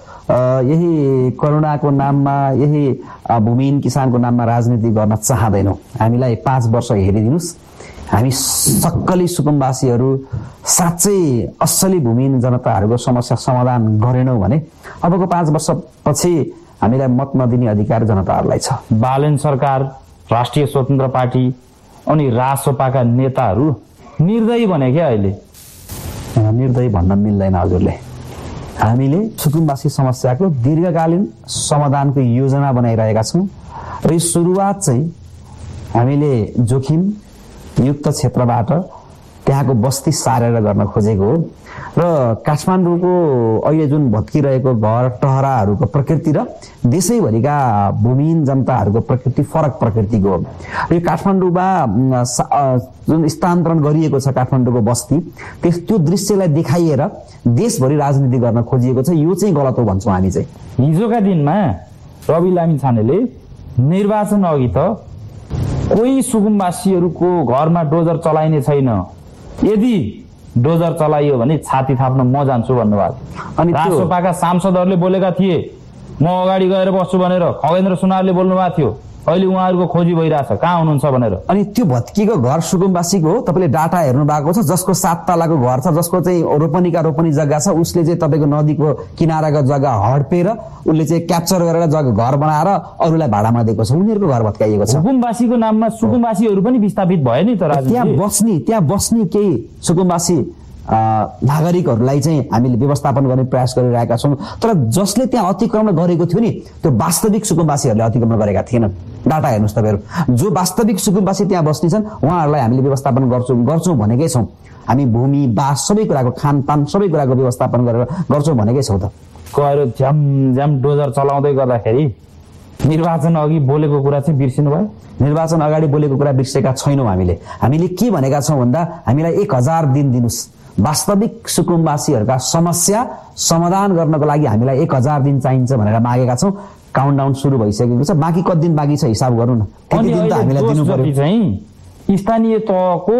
यही करुणाको नाममा, यही भूमिहीन किसानको नाममा राजनीति गर्न चाहँदैनौँ। हामीलाई पाँच वर्ष हेरिदिनुहोस्, हामी सक्कली सुकुम्बासीहरू साँच्चै असली भूमिहीन जनताहरूको समस्या समाधान गरेनौँ भने अबको पाँच वर्षपछि हामीलाई मत नदिने अधिकार जनताहरूलाई छ। बालन सरकार, राष्ट्रिय स्वतन्त्र पार्टी अनि रासोपाका नेताहरू निर्दयी भने क्या अहिले? निर्दयी भन्न मिल्दैन हजुरले। हामीले सुकुम्बासी समस्याको दीर्घकालीन समाधानको योजना बनाइरहेका छौँ र यो सुरुवात चाहिँ हामीले जोखिम युक्त क्षेत्रबाट त्यहाँको बस्ती सारेर गर्न खोजेको हो र काठमाडौँको अहिले जुन भत्किरहेको घर टहराहरूको प्रकृति र देशैभरिका भूमिहीन जनताहरूको प्रकृति फरक प्रकृतिको हो। यो काठमाडौँमा जुन स्थानान्तरण गरिएको छ काठमाडौँको बस्ती, त्यस त्यो दृश्यलाई देखाइएर देशभरि राजनीति गर्न खोजिएको छ। यो चाहिँ गलत हो भन्छौँ हामी चाहिँ। हिजोका दिनमा रवि लामिछानेले निर्वाचन अघि त कोही सुकुम्बासीहरूको घरमा डोजर चलाइने छैन, यदि डोजर चलाइयो भने छाती थाप्न म जान्छु भन्नुभयो। अनि रासोपाका सांसदहरूले बोलेका थिए म अगाडि गएर बस्छु भनेर। खगेन्द्र सुनारले बोल्नु भएको थियो, अहिले उहाँहरूको खोजी भइरहेछ कहाँ हुनुहुन्छ भनेर। अनि त्यो भत्किएको घर सुकुम्बासीको हो, तपाईँले डाटा हेर्नु भएको छ। जसको सात तलाको घर छ, जसको चाहिँ रोपनीका रोपनी जग्गा छ, उसले चाहिँ तपाईँको नदीको किनाराको जग्गा हडपेर उसले चाहिँ क्याप्चर गरेर जग्गा घर बनाएर अरूलाई भाडामा दिएको छ, उनीहरूको घर भत्काइएको छ। सुकुम्बासीको नाममा सुकुम्बासीहरू पनि विस्थापित भयो नि त। त्यहाँ बस्ने त्यहाँ बस्ने केही सुकुम्बासी नागरिकहरूलाई चाहिँ हामीले व्यवस्थापन गर्ने प्रयास गरिरहेका छौँ। तर जसले त्यहाँ अतिक्रमण गरेको थियो नि त्यो वास्तविक सुकुम्बासीहरूले अतिक्रमण गरेका थिएनन्। डाटा हेर्नुहोस् तपाईँहरू, जो वास्तविक सुकुम्बासी त्यहाँ बस्ने छन् उहाँहरूलाई हामीले व्यवस्थापन गर्छौँ गर्छौँ भनेकै छौँ। हामी भूमि बास सबै कुराको खानपान सबै कुराको व्यवस्थापन गरेर गर्छौँ भनेकै छौँ। त गएर झ्याम झ्याम डोजर चलाउँदै गर्दाखेरि निर्वाचन अघि बोलेको कुरा चाहिँ बिर्सिनु भयो? निर्वाचन अगाडि बोलेको कुरा बिर्सेका छैनौँ। हामीले हामीले के भनेका छौँ भन्दा हामीलाई एक हजार दिन दिनुहोस्, वास्तविक सुकुम्बासीहरूका समस्या समाधान गर्नको लागि हामीलाई एक हजार दिन चाहिन्छ भनेर मागेका छौँ। काउन्टडाउन सुरु भइसकेको छ, बाँकी कति दिन बाँकी छ हिसाब गर्नु न। त्यति दिन त हामीलाई दिनु पर्यो। चाहिँ स्थानीय तहको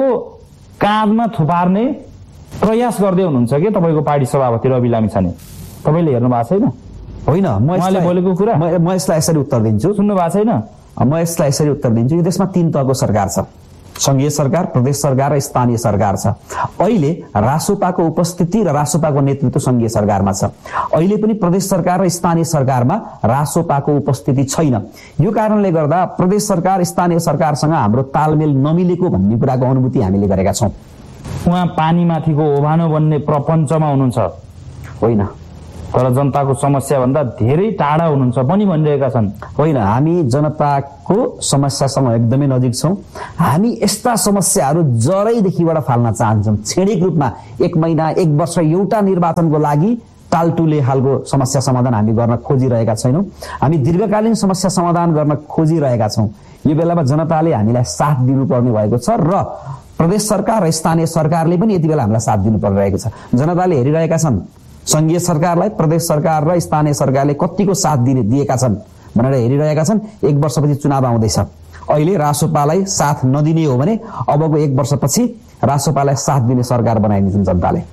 काँधमा थुपार्ने प्रयास गर्दै हुनुहुन्छ कि तपाईँको पार्टी सभापति रवि लामिछाने? तपाईँले हेर्नु भएको छैन? होइन, म यसलाई बोलेको कुरा म यसलाई यसरी उत्तर दिन्छु। सुन्नु भएको छैन? म यसलाई यसरी उत्तर दिन्छु। यो देशमा तीन तहको सरकार छ, संघीय सरकार, प्रदेश सरकार र स्थानीय सरकार छ। अहिले रासोपाको उपस्थिति र रासोपाको नेतृत्व संघीय सरकारमा छ। अहिले पनि प्रदेश सरकार र स्थानीय सरकारमा रासोपाको उपस्थिति छैन। यो कारणले गर्दा प्रदेश सरकार स्थानीय सरकारसँग हाम्रो तालमेल नमिलेको भन्ने कुराको अनुभूति हामीले गरेका छौँ। उहाँ पानीमाथिको ओभानो बन्ने प्रपञ्चमा हुनुहुन्छ? होइन, तर जनताको समस्या भन्दा धेरै टाढा हुनुहुन्छ पनि भनिरहेका छन्। होइन, हामी जनताको समस्यासँग एकदमै नजिक छौँ। हामी यस्ता समस्याहरू जरैदेखिबाट फाल्न चाहन्छौँ। छेडिक रूपमा एक महिना एक वर्ष एउटा निर्वाचनको लागि टालटुले खालको समस्या समाधान हामी गर्न खोजिरहेका छैनौँ। हामी दीर्घकालीन समस्या समाधान गर्न खोजिरहेका छौँ। यो बेलामा जनताले हामीलाई साथ दिनुपर्ने भएको छ र प्रदेश सरकार र स्थानीय सरकारले पनि यति बेला हामीलाई साथ दिनु परिरहेको छ। जनताले हेरिरहेका छन् संघीय सरकारलाई, प्रदेश सरकार र स्थानीय सरकारले कतिको साथ दिने दिएका छन् भनेर हेरिरहेका छन्। एक वर्षपछि चुनाव आउँदैछ। अहिले रासोपालाई साथ नदिने हो भने अबको एक वर्षपछि रासोपालाई साथ दिने सरकार बनाइदिन्छन् जनताले।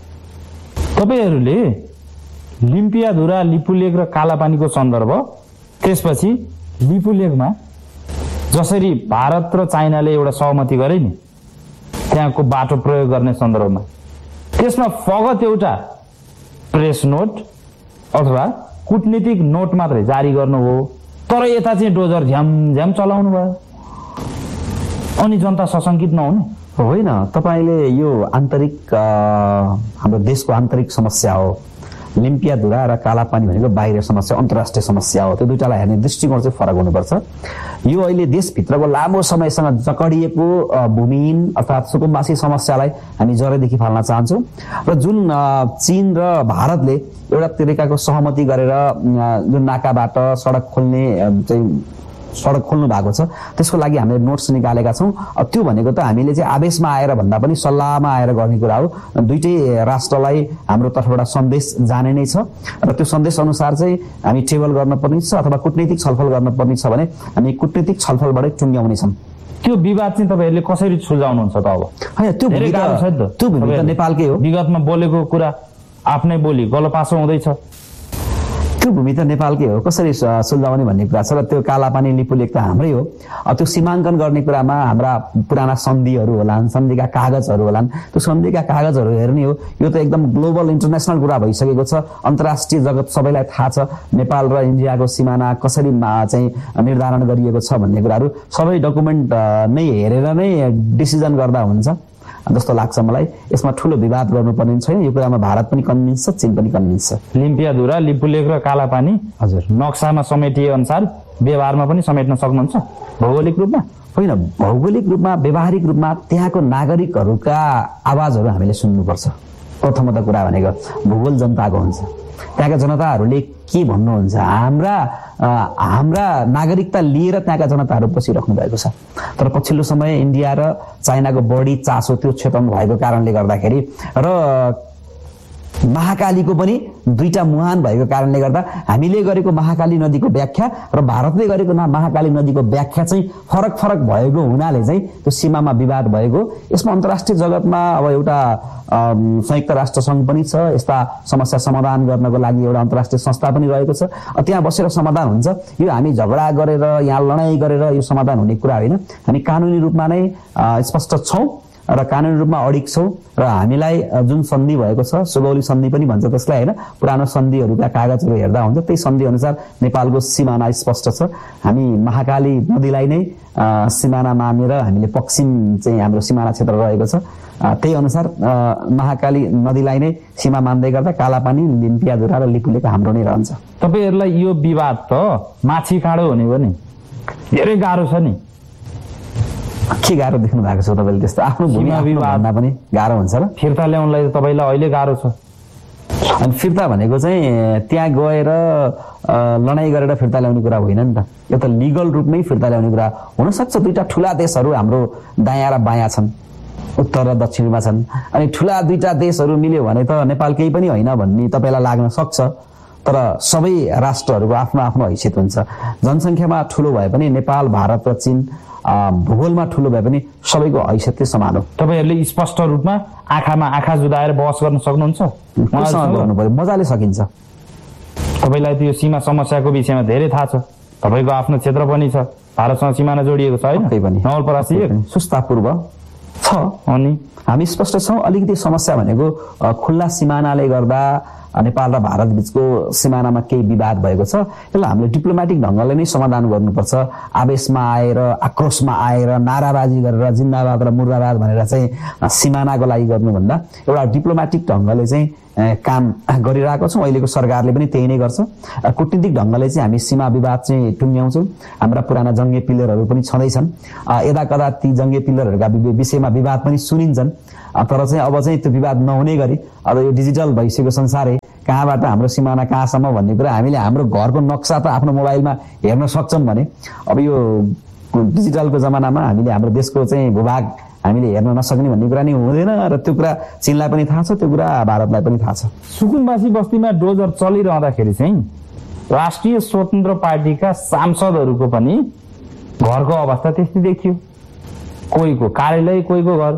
तपाईँहरूले लिम्पियाधुरा, लिपुलेक र कालापानीको सन्दर्भ, त्यसपछि लिपुलेकमा जसरी भारत र चाइनाले एउटा सहमति गरे नि त्यहाँको बाटो प्रयोग गर्ने सन्दर्भमा, त्यसमा फगत एउटा प्रेस नोट अथवा कूटनीतिक नोट मात्रै जारी गर्नु हो, तर यता चाहिँ डोजर झ्याम झ्याम चलाउनु भयो। अनि जनता सशङ्कित नहुनु? होइन, तपाईँले यो आन्तरिक हाम्रो देशको आन्तरिक समस्या हो। लिम्पियाधुरा र कालापानी भनेको बाहिर समस्या, अन्तर्राष्ट्रिय समस्या हो। त्यो दुईटालाई हेर्ने दृष्टिकोण चाहिँ फरक हुनुपर्छ। यो अहिले देशभित्रको लामो समयसँग जकडिएको भूमिहीन अर्थात् सुकुम्बासी समस्यालाई हामी जरैदेखि फाल्न चाहन्छौँ। र जुन चीन र भारतले एउटा तरिकाको सहमति गरेर जुन नाकाबाट सडक खोल्ने चाहिँ सडक खोल्नु भएको छ, त्यसको लागि हामीले नोट्स निकालेका छौँ। त्यो भनेको त हामीले चाहिँ आवेशमा आएर भन्दा पनि सल्लाहमा आएर गर्ने कुरा हो। दुईटै राष्ट्रलाई हाम्रो तर्फबाट सन्देश जाने नै छ र त्यो सन्देश अनुसार चाहिँ हामी टेबल गर्न पर्ने छ अथवा कूटनीतिक छलफल गर्न पर्ने छ भने हामी कूटनीतिक छलफलबाटै टुङ्ग्याउनेछौँ। त्यो विवाद चाहिँ तपाईँहरूले कसरी सुल्झाउनुहुन्छ त? अब होइन, त्यो भूमि त्यो भूमि त नेपालकै हो। विगतमा बोलेको कुरा आफ्नै बोली गलपासो हुँदैछ। त्यो भूमि त नेपालकै हो, कसरी सुल्झाउने भन्ने कुरा छ। र त्यो कालापानी लिपुलेक त हाम्रै हो। त्यो सीमाङ्कन गर्ने कुरामा हाम्रा पुराना सन्धिहरू होलान्, सन्धिका कागजहरू होलान्। त्यो सन्धिका कागजहरू हेर्ने हो। यो त एकदम ग्लोबल इन्टरनेसनल कुरा भइसकेको छ। अन्तर्राष्ट्रिय जगत सबैलाई थाहा छ नेपाल र इन्डियाको सिमाना कसरी चाहिँ निर्धारण गरिएको छ भन्ने कुराहरू सबै डकुमेन्ट नै हेरेर नै डिसिजन गर्दा हुन्छ जस्तो लाग्छ मलाई। यसमा ठुलो विवाद गर्नुपर्ने छैन। यो कुरामा भारत पनि कन्भिन्स छ, चीन पनि कन्भिन्स छ। लिम्पियाधुरा, लिपुलेक र कालापानी हजुर नक्सामा समेटिए अनुसार व्यवहारमा पनि समेट्न सक्नुहुन्छ भौगोलिक रूपमा? होइन, भौगोलिक रूपमा व्यावहारिक रूपमा त्यहाँको नागरिकहरूका आवाजहरू हामीले सुन्नुपर्छ। प्रथमतः कुरा भनेको भूगोल जनताको हुन्छ। त्यहाँका जनताहरूले के भन्नुहुन्छ, हाम्रा हाम्रा नागरिकता लिएर त्यहाँका जनताहरू बसिराख्नु भएको छ। तर पछिल्लो समय इन्डिया र चाइनाको बढी चासो त्यो क्षेत्रमा भएको कारणले गर्दाखेरि र महाकालीको पनि दुईटा मुहान भएको कारणले गर्दा हामीले गरेको महाकाली नदीको व्याख्या र भारतले गरेको महाकाली नदीको व्याख्या चाहिँ फरक फरक भएको हुनाले चाहिँ त्यो सीमामा विवाद भएको। यसमा अन्तर्राष्ट्रिय जगतमा अब एउटा संयुक्त राष्ट्र सङ्घ पनि छ। यस्ता समस्या समाधान गर्नको लागि एउटा अन्तर्राष्ट्रिय संस्था पनि रहेको छ। त्यहाँ बसेर समाधान हुन्छ। यो हामी झगडा गरेर यहाँ लडाइँ गरेर यो समाधान हुने कुरा होइन। हामी कानुनी रूपमा नै स्पष्ट छौँ र कानुनी रूपमा अडिग छौँ र हामीलाई जुन सन्धि भएको छ सुगौली सन्धि पनि भन्छ त्यसलाई होइन, पुरानो सन्धिहरूका कागजहरू हेर्दा हुन्छ त्यही सन्धि अनुसार नेपालको सिमाना स्पष्ट छ। हामी महाकाली नदीलाई नै सिमाना मानेर हामीले पश्चिम चाहिँ हाम्रो सिमाना क्षेत्र रहेको छ, त्यही अनुसार महाकाली नदीलाई नै सीमा मान्दै गर्दा कालापानी, लिम्पियाधुरा र लिपुलेको हाम्रो नै रहन्छ। तपाईँहरूलाई यो विवाद त माछी काँडो हुने हो नि, धेरै गाह्रो छ नि। के गाह्रो देख्नु भएको छ तपाईँले? त्यस्तो आफ्नो भूमि विवादमा पनि गाह्रो हुन्छ र फिर्ता ल्याउनलाई तपाईँलाई अहिले गाह्रो छ। अनि फिर्ता भनेको चाहिँ त्यहाँ गएर लडाइँ गरेर फिर्ता ल्याउने कुरा होइन नि त, यो त लिगल रूपमै फिर्ता ल्याउने कुरा हुनसक्छ। दुईटा ठुला देशहरू हाम्रो दायाँ र बायाँ छन्, उत्तर र दक्षिणमा छन्, अनि ठुला दुईटा देशहरू मिल्यो भने त नेपाल केही पनि होइन भन्ने तपाईँलाई लाग्न सक्छ। तर सबै राष्ट्रहरूको आफ्नो आफ्नो हैसियत हुन्छ। जनसङ्ख्यामा ठुलो भए पनि नेपाल, भारत र चीन भूगोलमा ठुलो भए पनि सबैको हैसियत समान हो। तपाईँहरूले स्पष्ट रूपमा आँखामा आँखा जुदाएर बहस गर्न सक्नुहुन्छ? गर्नु पर्यो, मजाले सकिन्छ। तपाईँलाई त्यो सीमा समस्याको विषयमा धेरै थाहा छ, तपाईँको आफ्नो क्षेत्र पनि छ, भारतसँग सिमाना जोडिएको छ होइन? त्यही पनि नवलपरासी सुस्तापूर्व छ। अनि हामी स्पष्ट छौँ। अलिकति समस्या भनेको खुल्ला सिमानाले गर्दा नेपाल र भारत बीचको सिमानामा केही विवाद भएको छ, यसलाई हामीले डिप्लोमेटिक ढङ्गले नै समाधान गर्नुपर्छ। आवेशमा आएर, आक्रोशमा आएर, नाराबाजी गरेर जिन्दाबाद र मुर्दाबाद भनेर चाहिँ सिमानाको लागि गर्नुभन्दा एउटा डिप्लोमेटिक ढङ्गले चाहिँ काम गरिरहेको छौँ। अहिलेको सरकारले पनि त्यही नै गर्छ। कूटनीतिक ढङ्गले चाहिँ हामी सीमा विवाद चाहिँ टुङ्ग्याउँछौँ। हाम्रा पुराना जङ्गे पिलरहरू पनि छँदैछन्, यदा कदा ती जङ्गे पिलरहरूका विषयमा विवाद पनि सुनिन्छन्। तर चाहिँ अब चाहिँ त्यो विवाद नहुने गरी अब यो डिजिटल भइसकेको संसारै कहाँबाट हाम्रो सिमाना कहाँसम्म भन्ने कुरा हामीले हाम्रो घरको नक्सा त आफ्नो मोबाइलमा हेर्न सक्छौँ भने अब यो डिजिटलको जमानामा हामीले हाम्रो देशको चाहिँ भूभाग हामीले हेर्न नसक्ने भन्ने कुरा नै हुँदैन र त्यो कुरा चीनलाई पनि थाहा छ, त्यो कुरा भारतलाई पनि थाहा छ। सुकुम्बासी बस्तीमा डोजर चलिरहँदाखेरि चाहिँ राष्ट्रिय स्वतन्त्र पार्टीका सांसदहरूको पनि घरको अवस्था त्यस्तै देखियो, कोहीको कार्यालय, कोहीको घर।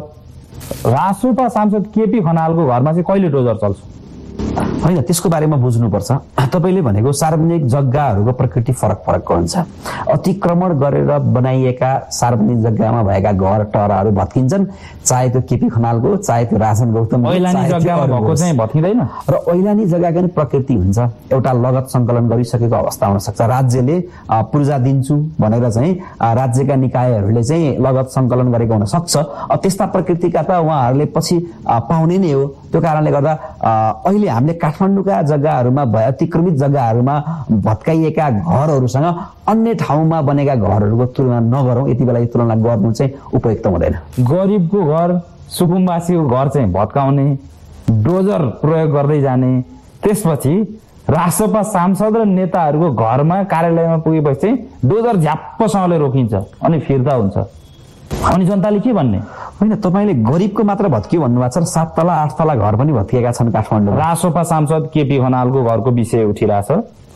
रासोपा सांसद केपी खनालको घरमा चाहिँ कहिले डोजर चल्छ? होइन, त्यसको बारेमा बुझ्नुपर्छ। तपाईँले भनेको सार्वजनिक जग्गाहरूको प्रकृति फरक फरकको हुन्छ। अतिक्रमण गरेर बनाइएका सार्वजनिक जग्गामा भएका घर टराहरू भत्किन्छन्, चाहे त्यो केपी खनालको, चाहे त्यो राजन गौतम, ऐलानी जग्गामा भएको चाहिँ भत्किँदैन। र ऐलानी जग्गाको नि प्रकृति हुन्छ, एउटा लगत सङ्कलन गरिसकेको अवस्था हुन सक्छ। राज्यले पूर्जा दिन्छु भनेर चाहिँ राज्यका निकायहरूले चाहिँ लगत सङ्कलन गरेको हुन सक्छ। त्यस्ता प्रकृतिका त उहाँहरूले पछि पाउने नै हो। त्यो कारणले गर्दा अहिले हामीले काठमाडौँका जग्गाहरूमा भए अतिक्रमित जग्गाहरूमा भत्काइएका घरहरूसँग अन्य ठाउँमा बनेका घरहरूको तुलना नगरौँ। यति बेला यो तुलना गर्नु चाहिँ उपयुक्त हुँदैन। गरिबको घर, सुकुम्बासीको घर चाहिँ भत्काउने, डोजर प्रयोग गर्दै जाने, त्यसपछि रासोपा सांसद र नेताहरूको घरमा कार्यालयमा पुगेपछि चाहिँ डोजर झ्याप्पसँगले रोकिन्छ अनि फिर्ता हुन्छ। अनि जनताले के भन्ने? होइन, तपाईँले गरिबको मात्र भत्कियो भन्नुभएको छ र सात तला आठ तला घर पनि भत्किएका छन् काठमाडौँ। रासोपा सांसद केपी खनालको घरको विषय उठिरहेछ।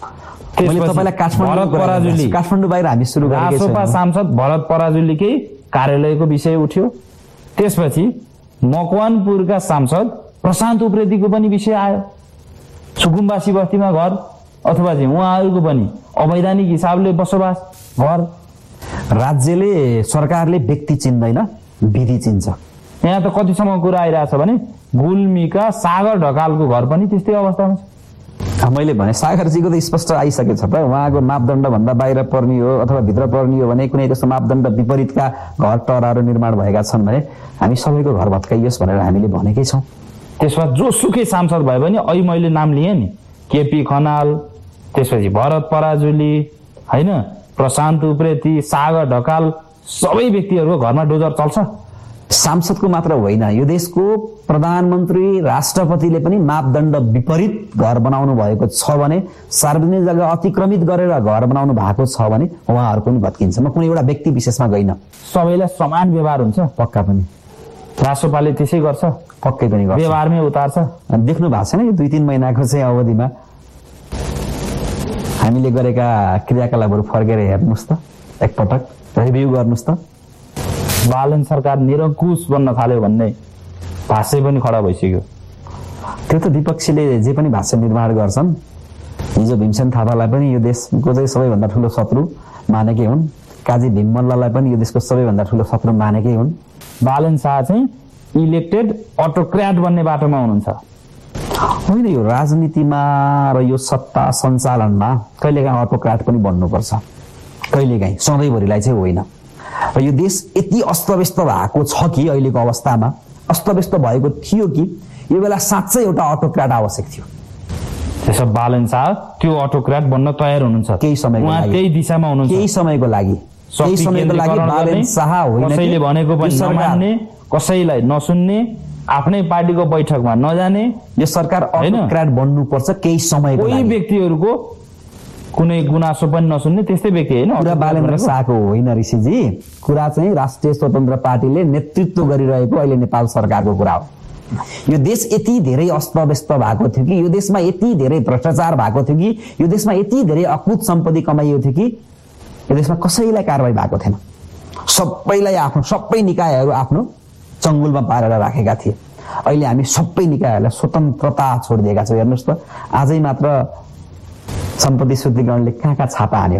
काठमाडौँ बाहिर हामी सुरु गरेका छौँ। रासोपा सांसद भरत पराजुलीकै कार्यालयको विषय उठ्यो। त्यसपछि मकवानपुरका सांसद प्रशान्त उप्रेतीको पनि विषय आयो। सुकुम्बासी बस्तीमा घर अथवा चाहिँ उहाँहरूको पनि अवैधानिक हिसाबले बसोबास घर। राज्यले, सरकारले व्यक्ति चिन्दैन, विधि चिन्छ। यहाँ त कतिसम्म कुरा आइरहेछ भने गुल्मीका सागर ढकालको घर पनि त्यस्तै अवस्थामा छ। मैले भने सागरजीको त स्पष्ट आइसकेको छ त, उहाँको मापदण्ड भन्दा बाहिर पर्ने हो अथवा भित्र पर्ने हो भने कुनै त्यस्तो मापदण्ड विपरीतका घर टराहरू निर्माण भएका छन् भने हामी सबैको घर भत्काइयोस् भनेर हामीले भनेकै छौँ। त्यसमा जोसुकै सांसद भए पनि अहिले मैले नाम लिएँ नि, केपी खनाल, त्यसपछि भरत पराजुली, होइन, प्रशान्त उप्रेती, सागर ढकाल, सबै व्यक्तिहरूको घरमा डोजर चल्छ। सांसदको मात्र होइन, यो देशको प्रधानमन्त्री, राष्ट्रपतिले पनि मापदण्ड विपरीत घर बनाउनु भएको छ भने, सार्वजनिक जग्गा अतिक्रमित गरेर घर बनाउनु भएको छ भने उहाँहरू पनि भत्किन्छ। म कुनै एउटा व्यक्ति विशेषमा गइन। सबैलाई समान व्यवहार हुन्छ। पक्का पनि रासोपाले त्यसै गर्छ, पक्कै पनि गर्छ, व्यवहारमै उतार्छ। देख्नु भएको छैन यो दुई तिन महिनाको चाहिँ अवधिमा हामीले गरेका क्रियाकलापहरू फर्केर हेर्नुहोस् त, एकपटक रिभ्यू गर्नुहोस् त। बालन सरकार निरङ्कुश बन्न थाल्यो भन्ने भाष्य पनि खडा भइसक्यो। त्यो त विपक्षीले जे पनि भाष्य निर्माण गर्छन्। हिजो भीमसेन थापालाई पनि यो देशको चाहिँ सबैभन्दा ठुलो शत्रु मानेकै हुन्, काजी भीममल्ललाई पनि यो देशको सबैभन्दा ठुलो शत्रु मानेकै हुन्। बालन शाह चाहिँ इलेक्टेड अटोक्र्याट बन्ने बाटोमा हुनुहुन्छ? होइन, यो राजनीतिमा र यो सत्ता सञ्चालनमा कहिलेकाहीँ अटोक्र्याट पनि बन्नुपर्छ, कहिलेकाहीँ, सधैँभरिलाई चाहिँ होइन। र यो देश यति अस्तव्यस्त भएको छ कि अहिलेको अवस्थामा अस्तव्यस्त भएको थियो कि यो बेला साँच्चै एउटा अटोक्र्याट आवश्यक थियो। त्यसो बालन शाह त्यो अटोक्र्याट बन्न तयार हुनुहुन्छ केही समयको लागि, त्यही दिशामा हुनुहुन्छ केही समयको लागि, केही समयको लागि। बालन शाह होइन, कसैले भनेको पनि नमान्ने, कसैलाई नसुन्ने, आफ्नै पार्टीको बैठकमा नजाने, यो सरकार अटोक्र्याट बन्नुपर्छ केही समयको लागि। कोही व्यक्तिहरूको कुनै गुनासो पनि नसुन्ने त्यस्तै व्यक्ति होइन। कुरा बालेन्द्र शाहको होइन ऋषिजी, कुरा चाहिँ राष्ट्रिय स्वतन्त्र पार्टीले नेतृत्व गरिरहेको अहिले नेपाल सरकारको कुरा हो। यो देश यति धेरै अस्तव्यस्त भएको थियो कि, यो देशमा यति धेरै भ्रष्टाचार भएको थियो कि, यो देशमा यति धेरै अकुत सम्पत्ति कमाइएको थियो कि यो देशमा कसैलाई कारवाही भएको थिएन। सबैलाई आफ्नो सबै निकायहरू आफ्नो चङ्गुलमा पारेर राखेका थिए। अहिले हामी सबै निकायहरूलाई स्वतन्त्रता छोडिदिएका छौँ। हेर्नुहोस् त, आजै मात्र सम्पत्ति शुद्धिकरणले कहाँ कहाँ छापा हान्यो।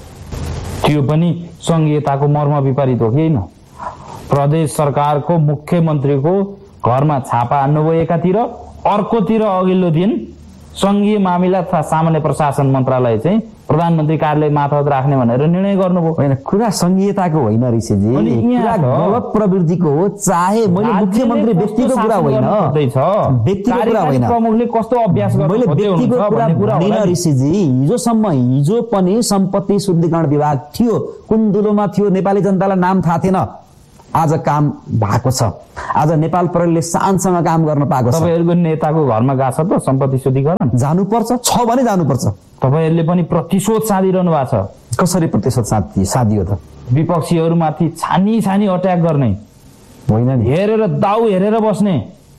त्यो पनि संघीयताको मर्म विपरीत हो कि होइन? प्रदेश सरकारको मुख्यमन्त्रीको घरमा छापा हान्नुभयो एकातिर, अर्कोतिर अघिल्लो दिन संघीय मामिला तथा सामान्य प्रशासन मन्त्रालय चाहिँ प्रधानमन्त्री कार्यालय माथावत राख्ने भनेर निर्णय गर्नुभयो। होइन, कुरा संघीयताको होइन ऋषिजी, कुरा गलत प्रवृत्तिको हो। चाहे मैले मुख्यमन्त्री व्यक्तिको कुरा होइन, व्यक्तिको कुरा होइन, प्रमुखले कस्तो अभ्यास गर्नु मैले व्यक्तिको कुरा होइन ऋषिजी। हिजोसम्म हिजो पनि सम्पत्ति शुद्धिकरण विभाग थियो, कुन दुलोमा थियो नेपाली जनतालाई नाम थाहा थिएन। आज काम भएको छ। आज नेपाल प्रहरीले शानसँग काम गर्न पाएको छ। तपाईहरुको नेताको घरमा गएको छ त सम्पत्ति शुद्धिकरण? जानुपर्छ, छ भने जानुपर्छ। तपाईहरुले पनि प्रतिशोध साधिरहनु भएको छ। कसरी प्रतिशोध साधि साधियो त? विपक्षीहरुमाथि छानी छानी अट्याक गर्ने होइन नि, हेरेर दाउ हेरेर बस्ने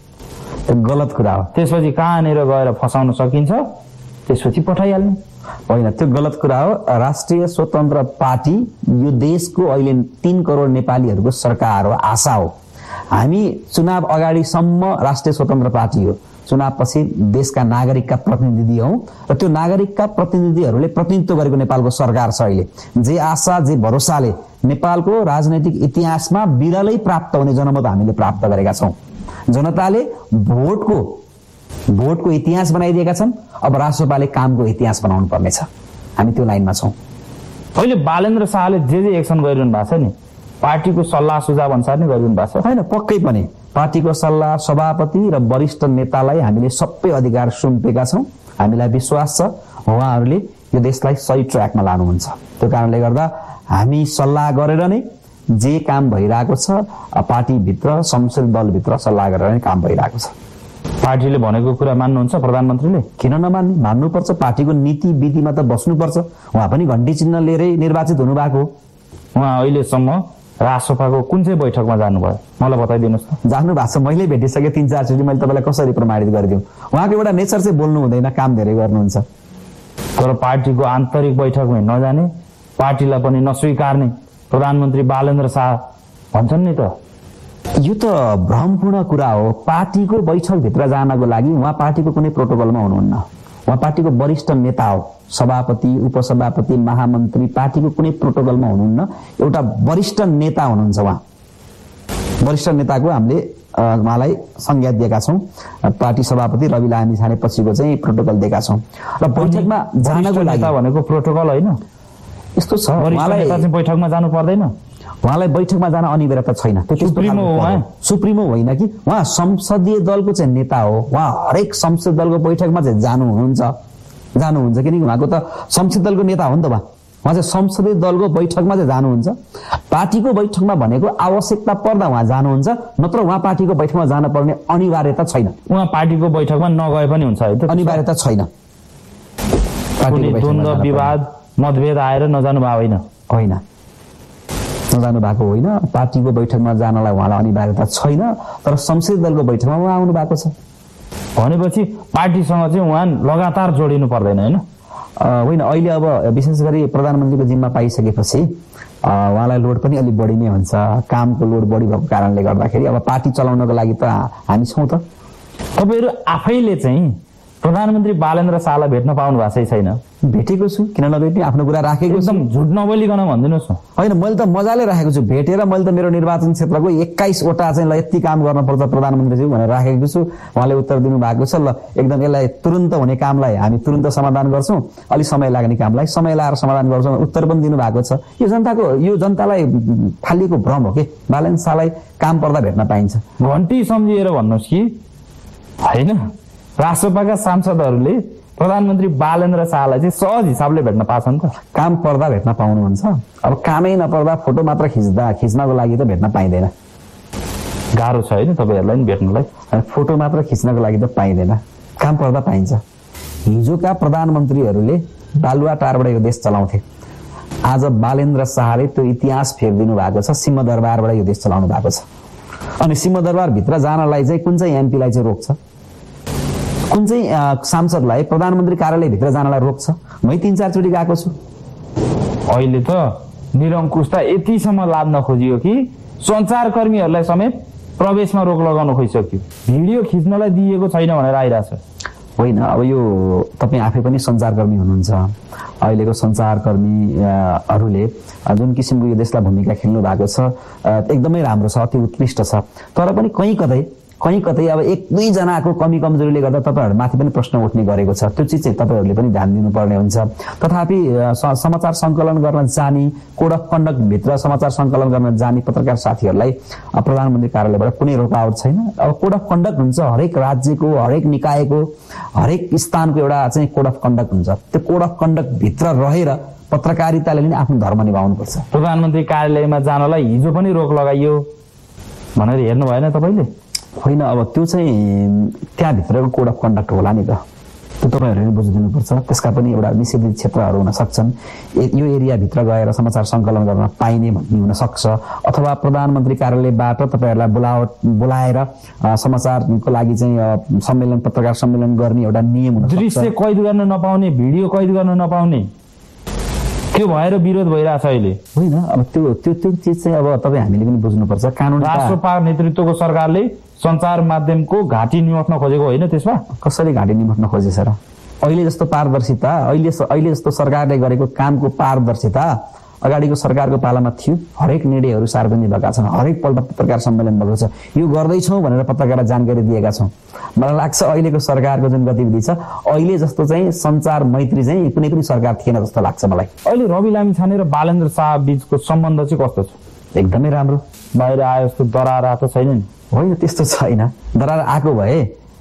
गलत कुरा हो। त्यसपछि कहाँनिर गएर फसाउन सकिन्छ त्यसपछि पठाइहाल्ने होइन, त्यो गलत कुरा हो। राष्ट्रिय स्वतन्त्र पार्टी यो देशको अहिले तीन करोड नेपालीहरूको सरकार हो, आशा हो। हामी चुनाव अगाडिसम्म राष्ट्रिय स्वतन्त्र पार्टी हो, चुनावपछि देशका नागरिकका प्रतिनिधि हौ र त्यो नागरिकका प्रतिनिधिहरूले प्रतिनिधित्व गरेको नेपालको सरकार छ। अहिले जे आशा जे भरोसाले नेपालको राजनैतिक इतिहासमा बिरलै प्राप्त हुने जनमत हामीले प्राप्त गरेका छौँ। जनताले भोटको भोटको इतिहास बनाइदिएका छन्। अब राष्ट्रपाले कामको इतिहास बनाउनु पर्नेछ। हामी त्यो लाइनमा छौँ। अहिले बालेन्द्र शाहले जे जे एक्सन गरिरहनु भएको छ नि, पार्टीको सल्लाह सुझाव अनुसार नै गरिरहनु भएको छ होइन? पक्कै पनि पार्टीको सल्लाह, सभापति र वरिष्ठ नेतालाई हामीले सबै अधिकार सुम्पेका छौँ। हामीलाई विश्वास छ उहाँहरूले यो देशलाई सही ट्र्याकमा लानुहुन्छ। त्यो कारणले गर्दा हामी सल्लाह गरेर नै जे काम भइरहेको छ, पार्टीभित्र संसदीय दलभित्र सल्लाह गरेर नै काम भइरहेको छ। पार्टीले भनेको कुरा मान्नुहुन्छ प्रधानमन्त्रीले? किन नमान्ने? मान्नुपर्छ। पार्टीको नीति विधिमा त बस्नुपर्छ। उहाँ पनि घण्टी चिन्ह लिएरै निर्वाचित हुनुभएको। उहाँ अहिलेसम्म राष्ट्रसभाको कुन चाहिँ बैठकमा जानुभयो मलाई बताइदिनुहोस् त। जानु भएको छ, मैले भेटिसकेँ तीन चारचोटि। मैले तपाईँलाई कसरी प्रमाणित गरिदिउँ? उहाँको एउटा नेचर चाहिँ बोल्नु हुँदैन, काम धेरै गर्नुहुन्छ। तर पार्टीको आन्तरिक बैठकमै नजाने, पार्टीलाई पनि नस्वीकार्ने प्रधानमन्त्री बालेन्द्र शाह भन्छन् नि त। यो त भ्रमपूर्ण कुरा हो। पार्टीको बैठकभित्र जानको लागि उहाँ पार्टीको कुनै प्रोटोकलमा हुनुहुन्न। उहाँ पार्टीको वरिष्ठ नेता हो, सभापति, उपसभापति, महामन्त्री, पार्टीको कुनै प्रोटोकलमा हुनुहुन्न। एउटा वरिष्ठ नेता हुनुहुन्छ उहाँ। वरिष्ठ नेताको हामीले उहाँलाई संज्ञा दिएका छौँ। पार्टी सभापति रवि लामी छानेपछिको चाहिँ प्रोटोकल दिएका छौँ। र बैठकमा जानको लागि भनेको प्रोटोकल होइन, यस्तो छ। उहाँलाई बैठकमा जानु पर्दैन। उहाँलाई बैठकमा जान अनिवार्यता छैन। त्यो सुप्रिमो हो उहाँ? सुप्रिमो होइन कि, उहाँ संसदीय दलको चाहिँ नेता हो। उहाँ हरेक संसदीय दलको बैठकमा चाहिँ जानुहुन्छ जानुहुन्छ किनकि उहाँको त संसदीय दलको नेता हो नि त। उहाँ उहाँ चाहिँ संसदीय दलको बैठकमा चाहिँ जानुहुन्छ। पार्टीको बैठकमा भनेको आवश्यकता पर्दा उहाँ जानुहुन्छ, नत्र उहाँ पार्टीको बैठकमा जान पर्ने अनिवार्यता छैन। उहाँ पार्टीको बैठकमा नगए पनि हुन्छ है? अनिवार्यता छैन। द्वन्द्व विवाद मतभेद आएर नजानु भएको होइन? होइन, नजानु भएको होइन। पार्टीको बैठकमा जानलाई उहाँलाई अनिवार्यता छैन, तर संसदीय दलको बैठकमा उहाँ आउनु भएको छ। भनेपछि पार्टीसँग चाहिँ उहाँ लगातार जोडिनु पर्दैन होइन? होइन, अहिले अब विशेष गरी प्रधानमन्त्रीको जिम्मा पाइसकेपछि उहाँलाई लोड पनि अलिक बढी नै हुन्छ। कामको लोड बढी भएको कारणले गर्दाखेरि अब पार्टी चलाउनको लागि त हामी छौँ त। तपाईँहरू आफैले चाहिँ प्रधानमन्त्री बालेन्द्र शाहलाई भेट्न पाउनु भएको छैन? भेटेको छु, किन नभेट्ने, आफ्नो कुरा राखेको छु। एकदम झुट नबोलिकन भनिदिनुहोस् न। होइन, मैले त मजाले राखेको छु, भेटेर मैले त मेरो निर्वाचन क्षेत्रको एक्काइसवटा चाहिँ ल यति काम गर्नुपर्छ प्रधानमन्त्रीज्यू भनेर राखेको छु। उहाँले उत्तर दिनुभएको छ, ल एकदम यसलाई तुरुन्त हुने कामलाई हामी तुरुन्त समाधान गर्छौँ, अलि समय लाग्ने कामलाई समय लाएर समाधान गर्छौँ उत्तर पनि दिनुभएको छ। यो जनताको यो जनतालाई फालिएको भ्रम हो कि बालेन्द्र शाहलाई काम पर्दा भेट्न पाइन्छ। घन्टी सम्झिएर भन्नुहोस् कि होइन, राष्ट्रपाका सांसदहरूले प्रधानमन्त्री बालेन्द्र शाहलाई चाहिँ सहज हिसाबले भेट्न पाछन् त? काम पर्दा भेट्न पाउनुहुन्छ। अब कामै नपर्दा फोटो मात्र खिच्दा खिच्नको लागि त भेट्न पाइँदैन। गाह्रो छ होइन तपाईँहरूलाई नि भेट्नलाई? फोटो मात्र खिच्नको लागि त पाइँदैन, काम पर्दा पाइन्छ। हिजोका प्रधानमन्त्रीहरूले बालुवाटारबाट यो देश चलाउँथे, आज बालेन्द्र शाहले त्यो इतिहास फेरिदिनु भएको छ, सिंहदरबारबाट यो देश चलाउनु भएको छ। अनि सिंहदरबारभित्र जानलाई चाहिँ कुन चाहिँ एमपीलाई चाहिँ रोक्छ, कुन चाहिँ सांसदलाई प्रधानमन्त्री कार्यालयभित्र जानलाई रोक्छ? मै तीन चारचोटि गएको छु। अहिले त निरङ्कुशता यतिसम्म लाद्न खोजियो कि सञ्चारकर्मीहरूलाई समेत प्रवेशमा रोक लगाउन खोजिसक्यो। भिडियो खिच्नलाई दिएको छैन भनेर आइरहेछ। होइन, अब यो तपाईँ आफै पनि सञ्चारकर्मी हुनुहुन्छ। अहिलेको सञ्चारकर्मीहरूले जुन किसिमको यो देशलाई भूमिका खेल्नु भएको छ एकदमै राम्रो छ, अति उत्कृष्ट छ। तर पनि कहीँ कतै कहीँ कतै अब एक दुईजनाको कमी कमजोरीले गर्दा तपाईँहरूमाथि पनि प्रश्न उठ्ने गरेको छ। त्यो चिज चाहिँ तपाईँहरूले पनि ध्यान दिनुपर्ने हुन्छ। तथापि समाचार सङ्कलन गर्न जाने, कोड अफ कन्डक्टभित्र समाचार सङ्कलन गर्न जाने पत्रकार साथीहरूलाई प्रधानमन्त्री कार्यालयबाट कुनै रोकावट छैन। अब कोड अफ कन्डक्ट हुन्छ, हरेक राज्यको हरेक निकायको हरेक स्थानको एउटा चाहिँ कोड अफ कन्डक्ट हुन्छ। त्यो कोड अफ कन्डक्टभित्र रहेर पत्रकारिताले पनि आफ्नो धर्म निभाउनुपर्छ। प्रधानमन्त्री कार्यालयमा जानलाई हिजो पनि रोक लगाइयो भनेर हेर्नु भएन तपाईँले? होइन, अब त्यो चाहिँ त्यहाँभित्रको कोड अफ कन्डक्ट होला नि त, त्यो तपाईँहरूले बुझिदिनुपर्छ। त्यसका पनि एउटा निषेधित क्षेत्रहरू हुन सक्छन्। यो एरियाभित्र गएर समाचार सङ्कलन गर्न पाइने भन्ने हुन सक्छ, अथवा प्रधानमन्त्री कार्यालयबाट तपाईँहरूलाई बोलावट बोलाएर समाचारको लागि चाहिँ सम्मेलन पत्रकार सम्मेलन गर्ने एउटा नियम हुन सक्छ। दृश्य कैद गर्न नपाउने, भिडियो कैद गर्न नपाउने, त्यो भएर विरोध भइरहेछ अहिले। होइन, अब त्यो त्यो त्यो चिज चाहिँ अब तपाईँ हामीले पनि बुझ्नुपर्छ। कानुन राष्ट्रपा नेतृत्वको सरकारले सञ्चार माध्यमको घाँटी निमट्न खोजेको होइन? त्यसमा कसरी घाँटी निमट्न खोजेछ र? अहिले जस्तो पारदर्शिता, अहिले अहिले जस्तो सरकारले गरेको कामको पारदर्शिता अगाडिको सरकारको पालामा थियो। हरेक निर्णयहरू सार्वजनिक भएका छन्, हरेक पल्ट पत्रकार सम्मेलन भएको छ। यो गर्दैछौँ भनेर पत्रकारलाई जानकारी दिएका छौँ। मलाई लाग्छ अहिलेको सरकारको जुन गतिविधि छ अहिले जस्तो चाहिँ सञ्चार मैत्री चाहिँ कुनै पनि सरकार थिएन जस्तो लाग्छ मलाई। अहिले रवि लामिछाने र बालेन्द्र शाह बीचको सम्बन्ध चाहिँ कस्तो छ? एकदमै राम्रो। बाहिर आए जस्तो दरार आएको छैन नि? होइन, त्यस्तो छैन। दरार आएको भए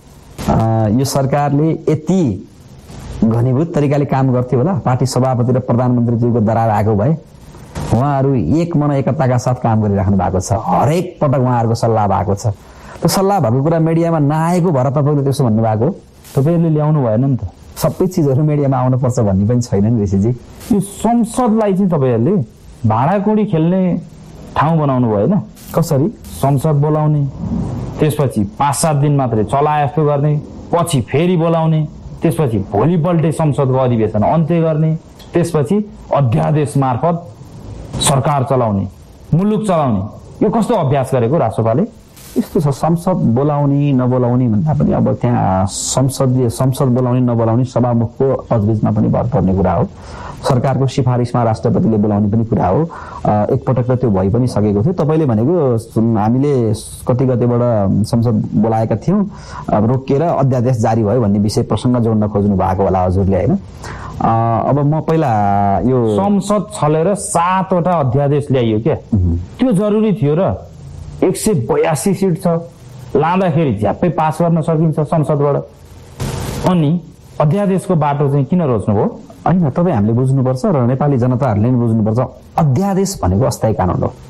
यो सरकारले यति घनीभूत तरिकाले काम गर्थ्यो होला? पार्टी सभापति र प्रधानमन्त्रीज्यूको दरार आएको भए उहाँहरू एक मन एकताका साथ काम गरिराख्नु भएको छ। हरेक पटक उहाँहरूको सल्लाह भएको छ। त्यो सल्लाह भएको कुरा मिडियामा नआएको भएर तपाईँले त्यसो भन्नुभएको? तपाईँहरूले ल्याउनु भएन नि त। सबै चिजहरू मिडियामा आउनुपर्छ भन्ने पनि छैन नि ऋषिजी। यो संसदलाई चाहिँ तपाईँहरूले भाँडाकुँडी खेल्ने ठाउँ बनाउनु भएन? कसरी? संसद बोलाउने, त्यसपछि पाँच सात दिन मात्रै चलाए जस्तो गर्ने, पछि फेरि बोलाउने, त्यसपछि भोलिपल्टै संसदको अधिवेशन अन्त्य गर्ने, त्यसपछि अध्यादेश मार्फत सरकार चलाउने, मुलुक चलाउने। यो कस्तो अभ्यास गरेको राष्ट्रपाले? यस्तो छ, संसद बोलाउने नबोलाउने भन्दा पनि अब त्यहाँ संसदीय संसद बोलाउने नबोलाउने सभामुखको तजविजमा पनि भर पर्ने कुरा हो। सरकारको सिफारिसमा राष्ट्रपतिले बोलाउने पनि कुरा हो। एकपटक त त्यो भइ पनि सकेको थियो। तपाईँले भनेको हामीले कति गतेबाट संसद बोलाएका थियौँ, रोकिएर अध्यादेश जारी भयो भन्ने विषय प्रसङ्ग जोड्न खोज्नु भएको होला हजुरले, होइन? अब म पहिला यो संसद छलेर सातवटा अध्यादेश ल्याइयो क्या, त्यो जरुरी थियो र? एक सय बयासी सिट छ, लाँदाखेरि झ्याप्पै पास गर्न सकिन्छ संसदबाट। अनि अध्यादेशको बाटो चाहिँ किन रोज्नुभयो? होइन, तपाईँ हामीले बुझ्नुपर्छ र नेपाली जनताहरूले पनि बुझ्नुपर्छ। अध्यादेश भनेको अस्थायी कानुन हो।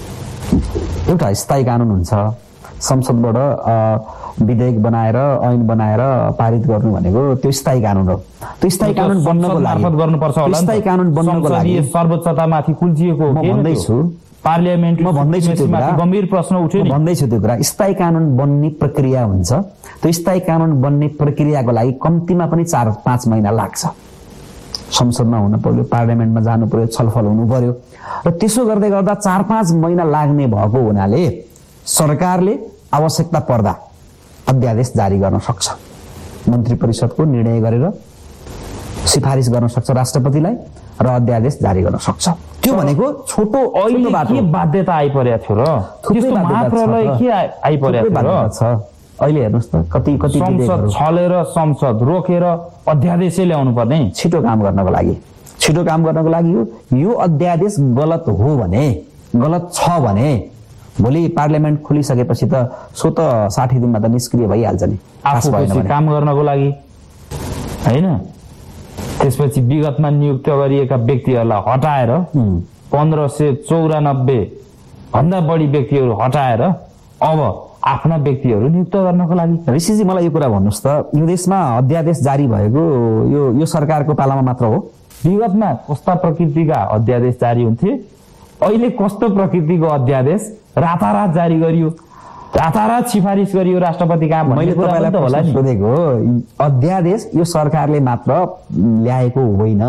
एउटा स्थायी कानुन हुन्छ, संसदबाट विधेयक बनाएर ऐन बनाएर पारित गर्नु भनेको त्यो स्थायी कानुन हो। त्यो स्थायी कानुन बन्नको लागि गर्नुपर्छ होला। स्थायी कानुन बन्नको लागि सर्वोच्चतामाथि कुल्चिएको म भन्दैछु, पार्लियामेन्टमा भन्दैछु त्यो कुरा, गम्भीर प्रश्न उठ्यो नि, भन्दैछु त्यो कुरा। स्थायी कानुन बन्ने प्रक्रिया हुन्छ। त्यो स्थायी कानुन बन्ने प्रक्रियाको लागि कम्तीमा पनि चार पाँच महिना लाग्छ। संसदमा हुनु पर्यो, पार्लियामेन्टमा जानु पर्यो, छलफल हुनु पर्यो, र त्यसो गर्दै गर्दा चार पाँच महिना लाग्ने भएको हुनाले सरकारले आवश्यकता पर्दा अध्यादेश जारी गर्न सक्छ। मन्त्री परिषदको निर्णय गरेर सिफारिस गर्न सक्छ राष्ट्रपतिलाई र अध्यादेश जारी गर्न सक्छ। त्यो भनेको छोटो अहिले के बाध्यता आइपरेको थियो र त्यस्तो मात्रलाई के आइपरेको छ। अहिले हेर्नुहोस् त कति कति संसद छलेर संसद रोकेर अध्यादेशै ल्याउनु पर्ने छिटो काम गर्नको लागि छिटो काम गर्नको लागि हो। यो अध्यादेश गलत हो भने गलत छ भने भोलि पार्लियामेन्ट खुलिसकेपछि त सो त साठी दिनमा त निष्क्रिय भइहाल्छ नि आफू काम गर्नको लागि हैन। त्यसपछि विगतमा नियुक्त गरिएका व्यक्तिहरूलाई हटाएर पन्ध्र सय चौरानब्बे भन्दा बढी व्यक्तिहरू हटाएर अब आफ्ना व्यक्तिहरू नियुक्त गर्नको लागि। ऋषिजी मलाई यो कुरा भन्नुहोस् त, यो देशमा अध्यादेश जारी भएको यो यो सरकारको पालामा मात्र हो? विगतमा कस्ता प्रकृतिका अध्यादेश जारी हुन्थे, अहिले कस्तो प्रकृतिको अध्यादेश रातारात जारी गरियो, रातारात सिफारिस गरियो राष्ट्रपति कहाँ? मैले तपाईँलाई होला नि सोधेको, अध्यादेश यो सरकारले मात्र ल्याएको होइन,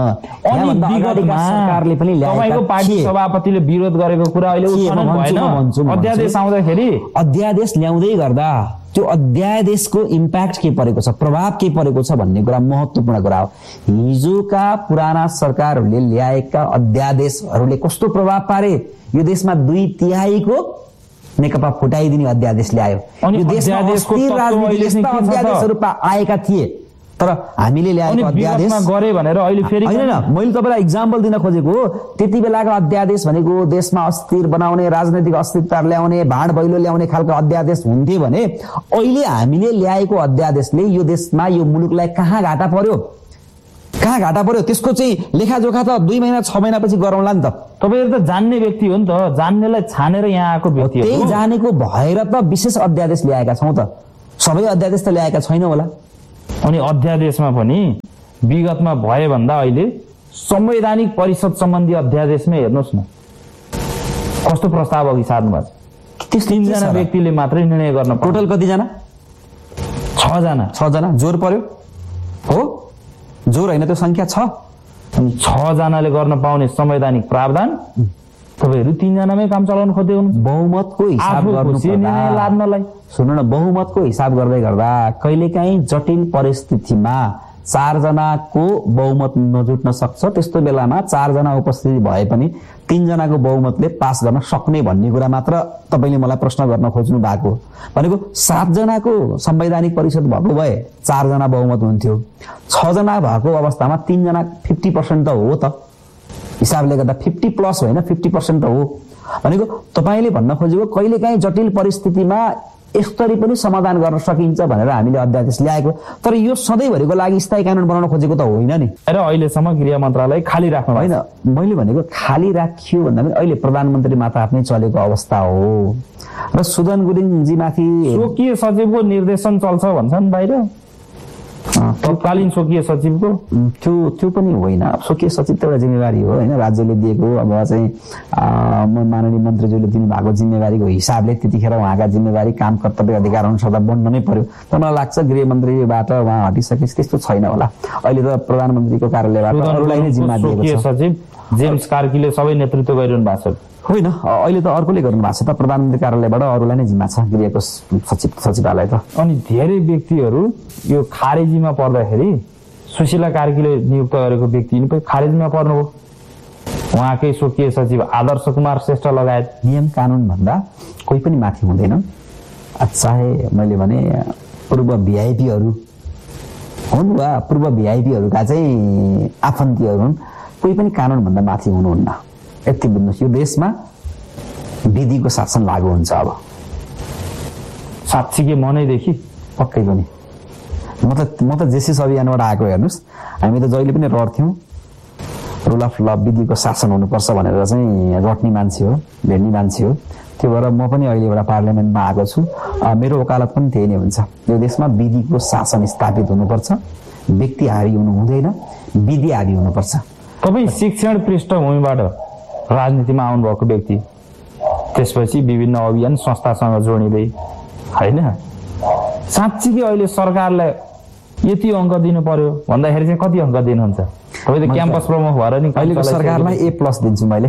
सरकारले पनि ल्याएको। पार्टी सभापतिले विरोध गरेको कुरा अहिले भएन। अध्यादेश आउँदाखेरि अध्यादेश ल्याउँदै गर्दा त्यो अध्यादेशको इम्प्याक्ट के परेको छ, प्रभाव के परेको छ भन्ने कुरा महत्त्वपूर्ण कुरा हो। हिजोका पुराना सरकारहरूले ल्याएका अध्यादेशहरूले कस्तो प्रभाव पारे? यो देशमा दुई तिहाईको नेकपा फुटाइदिने अध्यादेश ल्यायो। यो देशमा अस्थिर राजनीतिले अध्यादेशहरू आएका थिए, तर हामीले ल्याएको अध्यादेश गरे भनेर अहिले फेरि होइन। मैले तपाईँलाई इक्जाम्पल दिन खोजेको, त्यति बेलाको अध्यादेश भनेको देशमा अस्थिर बनाउने, राजनैतिक अस्थिरता ल्याउने, भाँड भैलो ल्याउने खालको अध्यादेश हुन्थे भने अहिले हामीले ल्याएको अध्यादेशले यो देशमा यो मुलुकलाई कहाँ घाटा पर्यो कहाँ घाटा पर्यो त्यसको चाहिँ लेखाजोखा त दुई महिना छ महिनापछि गरौँला नि त। तपाईँहरू त जान्ने व्यक्ति हो नि त, जान्नेलाई छानेर यहाँ आएको व्यक्ति हो। त्यही जानेको भएर त विशेष अध्यादेश ल्याएका छौँ त, सबै अध्यादेश त ल्याएका छैनौँ होला। अनि अध्यादेशमा पनि विगतमा भए भन्दा अहिले संवैधानिक परिषद सम्बन्धी अध्यादेशमै हेर्नुहोस् न कस्तो प्रस्ताव अघि सार्नु भएको छ। तीनजना व्यक्तिले मात्रै निर्णय गर्न, टोटल कतिजना? छजना छजना जोर पर्यो हो, जोर होइन त्यो संख्या छ। अनि छजनाले गर्न पाउने संवैधानिक प्रावधान तपाईँहरू तीनजनामै काम चलाउनु खोज्दै हुनु। बहुमतको हिसाब गर्नुलाई सुन्नु न, बहुमतको हिसाब गर्दै गर्दा कहिलेकाहीँ जटिल परिस्थितिमा चारजनाको बहुमत नजुट्न सक्छ। त्यस्तो बेलामा चारजना उपस्थिति भए पनि तीनजनाको बहुमतले पास गर्न सक्ने भन्ने कुरा मात्र तपाईँले मलाई प्रश्न गर्न खोज्नु भएको भनेको। सातजनाको संवैधानिक परिषद भएको भए चारजना बहुमत हुन्थ्यो, छजना भएको अवस्थामा तीनजना फिफ्टी पर्सेन्ट त हो त, हिसाबले गर्दा फिफ्टी प्लस होइन फिफ्टी पर्सेन्ट त हो भनेको। तपाईँले भन्न खोजेको कहिलेकाहीँ जटिल परिस्थितिमा यसरी पनि समाधान गर्न सकिन्छ भनेर हामीले अध्यादेश ल्याएको, तर यो सधैँभरिको लागि स्थायी कानुन बनाउन खोजेको त होइन नि। र अहिलेसम्म गृह मन्त्रालय खाली राख्नु होइन, मैले भनेको खाली राखियो भन्दा पनि अहिले प्रधानमन्त्री माता आफ्नै चलेको अवस्था हो र सुदन गुरुङजी माथि स्वकीय सचिवको निर्देशन चल्छ भन्छन् बाहिर, तत्कालीन स्वकीय सचिवको। त्यो त्यो पनि होइन, स्वकीय सचिव त एउटा जिम्मेवारी हो होइन, राज्यले दिएको। अब चाहिँ माननीय मन्त्रीज्यूले दिनुभएको जिम्मेवारीको हिसाबले त्यतिखेर उहाँका जिम्मेवारी काम कर्तव्य अधिकार अनुसार त बन्न नै पर्यो। तर मलाई लाग्छ गृहमन्त्रीबाट उहाँ हटिसकेपछि त्यस्तो छैन होला। अहिले त प्रधानमन्त्रीको कार्यालयबाट अरूलाई नै जिम्मा दिएको छ। सचिव जेम्स कार्कीले सबै नेतृत्व गरिरहनु भएको छ। होइन, अहिले त अर्कोले गर्नु भएको छ त, प्रधानमन्त्री कार्यालयबाट अरूलाई नै जिम्मा छ गृहको सचिव सचिवालय त। अनि धेरै व्यक्तिहरू यो खारेजीमा पर्दाखेरि सुशीला कार्कीले नियुक्त गरेको व्यक्ति पनि खारेजीमा पर्नु हो। उहाँकै स्वकीय सचिव आदर्श कुमार श्रेष्ठ लगायत। नियम कानुन भन्दा कोही पनि माथि हुँदैन, चाहे मैले भने पूर्व भिआइपीहरू हुन् वा पूर्व भिआइपीहरूका चाहिँ आफन्तीहरू हुन्, कोही पनि कानुनभन्दा माथि हुनुहुन्न। यति बुझ्नुहोस्, यो देशमा विधिको शासन लागू हुन्छ। अब साँच्ची के मनैदेखि पक्कै पनि म त म त जेसिस अभियानबाट आएको। हेर्नुहोस्, हामी त जहिले पनि रड्थ्यौँ रुल अफ ल, विधिको शासन हुनुपर्छ भनेर चाहिँ रट्ने मान्छे हो, भेट्ने मान्छे हो। त्यो भएर म पनि अहिले एउटा पार्लियामेन्टमा आएको छु। मेरो वकालत पनि त्यही नै हुन्छ। यो देशमा विधिको शासन स्थापित हुनुपर्छ, व्यक्ति हावी हुनु हुँदैन, विधि हावी हुनुपर्छ। तपाईँ शिक्षण पृष्ठभूमिबाट राजनीतिमा आउनुभएको व्यक्ति, त्यसपछि विभिन्न अभियान संस्थासँग जोडिँदै होइन, साँच्चीकै अहिले सरकारलाई यति अङ्क दिनु पर्यो भन्दाखेरि चाहिँ कति अङ्क दिनुहुन्छ? तपाईँ त क्याम्पस प्रमुख भएर नि अहिलेको सरकारलाई ए प्लस दिन्छु मैले।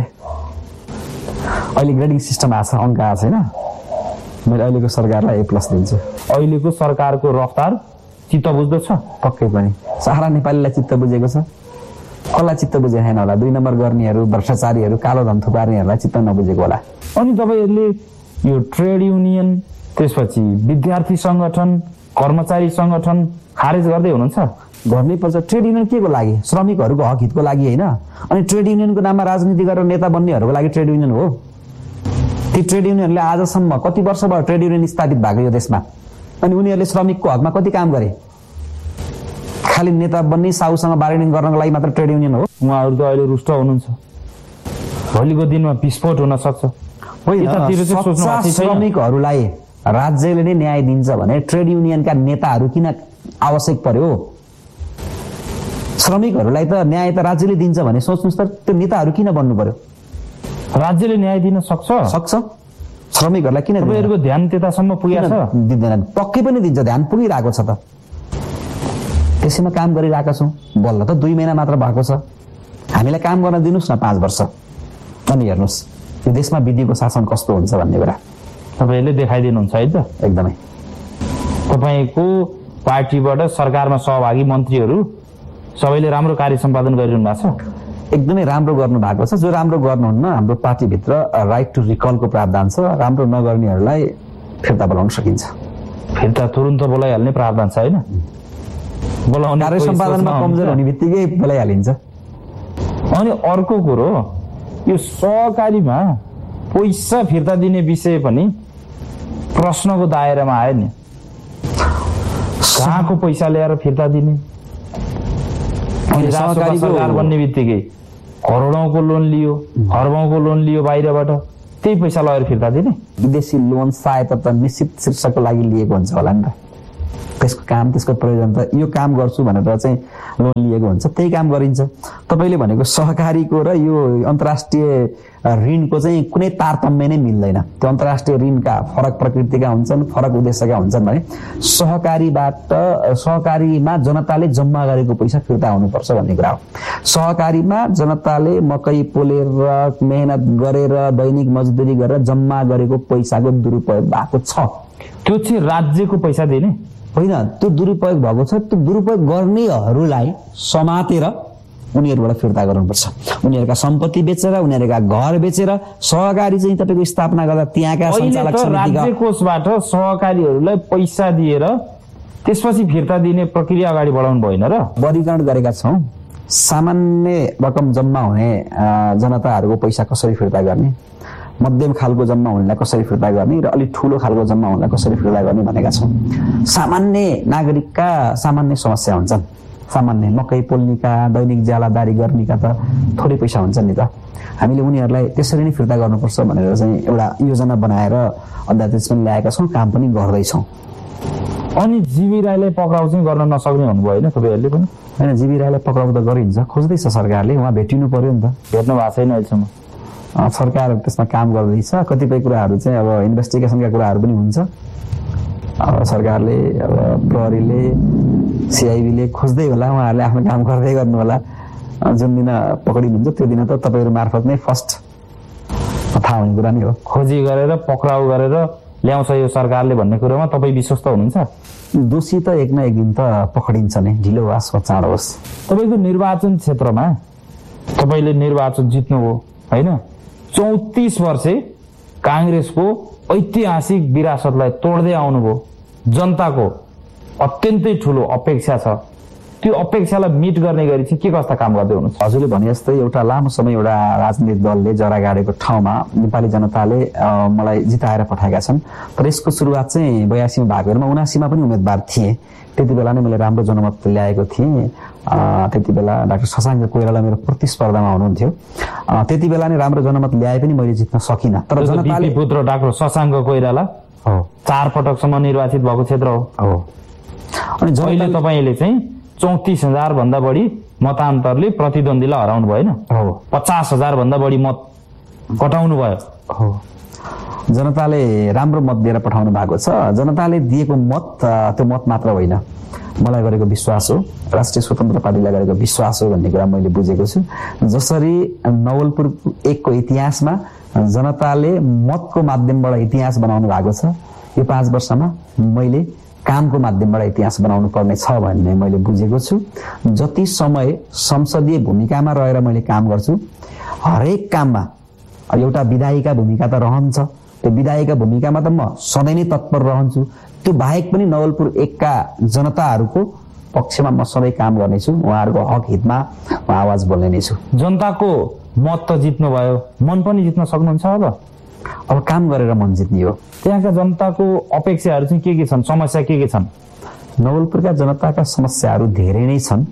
अहिले ग्रेडिङ सिस्टम आएको छ, अङ्क आएको छैन, मैले अहिलेको सरकारलाई ए प्लस दिन्छु। अहिलेको सरकारको रफ्तार चित्त बुझ्दछ? पक्कै पनि सारा नेपालीलाई चित्त बुझेको छ। कसलाई चित्त बुझेको छैन होला? दुई नम्बर गर्नेहरू, भ्रष्टाचारीहरू, कालो धन थुपार्नेहरूलाई चित्त नबुझेको होला। अनि तपाईँहरूले यो ट्रेड युनियन, त्यसपछि विद्यार्थी सङ्गठन, कर्मचारी सङ्गठन खारेज गर्दै हुनुहुन्छ? गर्नै पर्छ। ट्रेड युनियन के को लागि? श्रमिकहरूको हक हितको लागि होइन। अनि ट्रेड युनियनको नाममा राजनीति गरेर नेता बन्नेहरूको लागि ट्रेड युनियन हो। ती ट्रेड युनियनले आजसम्म कति वर्ष भयो ट्रेड युनियन स्थापित भएको यो देशमा? अनि उनीहरूले श्रमिकको हकमा कति काम गरे? खालि नेता बन्ने, साउसँग बार्गेनिङ गर्नको लागि मात्र ट्रेड युनियन हो। उहाँहरू त अहिले रुष्ट हुनुहुन्छ, भोलिको दिनमा विस्फोट हुन सक्छ। श्रमिकहरूलाई राज्यले नै न्याय दिन्छ भने ट्रेड युनियनका नेताहरू किन आवश्यक पर्यो? श्रमिकहरूलाई त न्याय त राज्यले दिन्छ भने सोच्नुहोस् त, त्यो नेताहरू किन बन्नु पर्यो? राज्यले न्याय दिन सक्छ सक्छ श्रमिकहरूलाई किन? तपाईँहरूको ध्यान त्यतासम्म पुगेको छ? दिँदैन। पक्कै पनि दिन्छ, ध्यान पुगिरहेको छ त। त्यसैमा काम गरिरहेका छौँ। बल्ल त दुई महिना मात्र भएको छ। हामीलाई काम गर्न दिनुहोस् न पाँच वर्ष, अनि हेर्नुहोस् यो देशमा विधिको शासन कस्तो हुन्छ भन्ने कुरा तपाईँले देखाइदिनुहुन्छ है त। एकदमै तपाईँको पार्टीबाट सरकारमा सहभागी मन्त्रीहरू सबैले राम्रो कार्य सम्पादन गरिरहनु भएको छ? एकदमै राम्रो गर्नु भएको छ। जो राम्रो गर्नुहुन्न, हाम्रो पार्टीभित्र राइट टु रिकलको प्रावधान छ। राम्रो नगर्नेहरूलाई फिर्ता बोलाउन सकिन्छ। फिर्ता तुरुन्त बोलाइहाल्ने प्रावधान छ होइन? बोलाउने कार्य सम्पादनमा कमजोर हुने बित्तिकै बोलाइहालिन्छ। अनि अर्को कुरो, यो सहकारीमा पैसा फिर्ता दिने विषय पनि प्रश्नको दायरामा आयो नि। कहाँको पैसा ल्याएर फिर्ता दिने? सरकार बन्ने बित्तिकै करोडौँको लोन लियो, खर्बौँको लोन लियो बाहिरबाट, त्यही पैसा लगेर फिर्ता दिने? विदेशी लोन सहायता त निश्चित शीर्षकको लागि लिएको हुन्छ होला नि त। त्यसको काम, त्यसको प्रयोजन त यो काम गर्छु भनेर चाहिँ लोन लिएको हुन्छ, त्यही काम गरिन्छ। तपाईँले भनेको सहकारीको र यो अन्तर्राष्ट्रिय ऋणको चाहिँ कुनै तारतम्य नै मिल्दैन। त्यो अन्तर्राष्ट्रिय ऋणका फरक प्रकृतिका हुन्छन्, फरक उद्देश्यका हुन्छन् भने सहकारीबाट सहकारीमा जनताले जम्मा गरेको पैसा फिर्ता हुनुपर्छ भन्ने कुरा हो। सहकारीमा जनताले मकै पोलेर, मेहनत गरेर, दैनिक मजदुरी गरेर जम्मा गरेको पैसाको दुरुपयोग भएको छ। त्यो चाहिँ राज्यको पैसा दिने होइन, त्यो दुरुपयोग भएको छ। त्यो दुरुपयोग गर्नेहरूलाई समातेर उनीहरूबाट फिर्ता गर्नुपर्छ। उनीहरूका सम्पत्ति बेचेर, उनीहरूका घर बेचेर सहकारी चाहिँ तपाईँको स्थापना गर्दा त्यहाँका सञ्चालक समितिका राज्य कोषबाट सहकारीहरूलाई पैसा दिएर त्यसपछि फिर्ता दिने प्रक्रिया अगाडि बढाउनु भएन र? वर्गीकरण गरेका छौँ। सामान्य रकम जम्मा हुने जनताहरूको पैसा कसरी फिर्ता गर्ने, मध्यम खालको जम्मा हुनेलाई कसरी फिर्ता गर्ने र अलिक ठुलो खालको जम्मा हुनेलाई कसरी फिर्ता गर्ने भनेका छौँ। सामान्य नागरिकका सामान्य समस्या हुन्छन्। सामान्य मकै पोल्नेका, दैनिक ज्यालादारी गर्नेका त थोरै पैसा हुन्छ नि त। हामीले उनीहरूलाई त्यसरी नै फिर्ता गर्नुपर्छ भनेर चाहिँ एउटा योजना बनाएर अध्यादेश पनि ल्याएका छौँ, काम पनि गर्दैछौँ। अनि जीवी राईलाई पक्राउ चाहिँ गर्न नसक्ने भन्नुभयो होइन तपाईँहरूले पनि? होइन, जीवी राईलाई पक्राउ त गरिन्छ, खोज्दैछ सरकारले। उहाँ भेटिनु पर्यो नि त। भेट्नु भएको छैन अहिलेसम्म? सरकार त्यसमा काम गर्दैछ। कतिपय कुराहरू चाहिँ अब इन्भेस्टिगेसनका कुराहरू पनि हुन्छ। अब सरकारले, अब प्रहरीले, सिआइबीले खोज्दै होला, उहाँहरूले आफ्नो काम गर्दै गर्नु होला। जुन दिन पक्रिनुहुन्छ त्यो दिन त तपाईँहरू मार्फत नै फर्स्ट थाहा हुने कुरा नै हो। खोजी गरेर पक्राउ गरेर ल्याउँछ यो सरकारले भन्ने कुरोमा तपाईँ विश्वस्त हुनुहुन्छ? दोषी त एक न एक दिन त पक्रिन्छ नै, ढिलो होस् वा चाँडो होस्। तपाईँको निर्वाचन क्षेत्रमा तपाईँले निर्वाचन जित्नुभयो होइन? चौतिस वर्षे काङ्ग्रेसको ऐतिहासिक विरासतलाई तोड्दै आउनुभयो। जनताको अत्यन्तै ठुलो अपेक्षा छ। त्यो अपेक्षालाई मिट गर्ने गरी चाहिँ के कस्ता काम गर्दै हुनुहुन्छ? हजुरले भने जस्तै एउटा लामो समय एउटा राजनीतिक दलले जरा गाडेको ठाउँमा नेपाली जनताले मलाई जिताएर पठाएका छन्। तर यसको सुरुवात चाहिँ बयासीमा भागहरूमा उनासीमा पनि उम्मेदवार थिए। त्यति बेला नै मैले राम्रो जनमत ल्याएको थिएँ। त्यति बेला डाक्टर शशाङ्क कोइराला मेरो प्रतिस्पर्धामा हुनुहुन्थ्यो। त्यति बेला नै राम्रो जनमत ल्याए पनि मैले जित्न सकिनँ। तर जनताले पुत्र डाक्टर शशाङ्क कोइराला हो, चार पटकसम्म निर्वाचित भएको क्षेत्र हो। अनि जहिले तपाईँले चाहिँ चौतिस हजार भन्दा बढी मतान्तरले प्रतिद्वन्दीलाई हराउनु भएन? हो। पचास हजार भन्दा बढी मत कटाउनु भयो। हो। जनताले राम्रो मत दिएर पठाउनु भएको छ। जनताले दिएको मत त्यो मत मात्र होइन, मलाई गरेको विश्वास हो, राष्ट्रिय स्वतन्त्र पार्टीलाई गरेको विश्वास हो भन्ने कुरा मैले बुझेको छु। जसरी नवलपुर एकको इतिहासमा जनताले मतको माध्यमबाट इतिहास बनाउनु भएको छ, यो पाँच वर्षमा मैले कामको माध्यमबाट इतिहास बनाउनु पर्ने छ भन्ने मैले बुझेको छु। जति समय संसदीय भूमिकामा रहेर मैले काम गर्छु, हरेक काममा एउटा विधायिका भूमिका त रहन्छ, त्यो विधायिका भूमिकामा त म सधैँ नै तत्पर रहन्छु। त्यो बाहेक पनि नवलपुर एकका जनताहरूको पक्षमा म सधैँ काम गर्नेछु, उहाँहरूको हक हितमा म आवाज बोल्ने नै छु। जनताको मत त जित्नु भयो, मन पनि जित्न सक्नुहुन्छ अब? अब काम गरेर मन जित्ने हो। त्यहाँका जनताको अपेक्षाहरू चाहिँ के के छन्, समस्या के के छन्? नवलपुरका जनताका समस्याहरू धेरै नै छन्।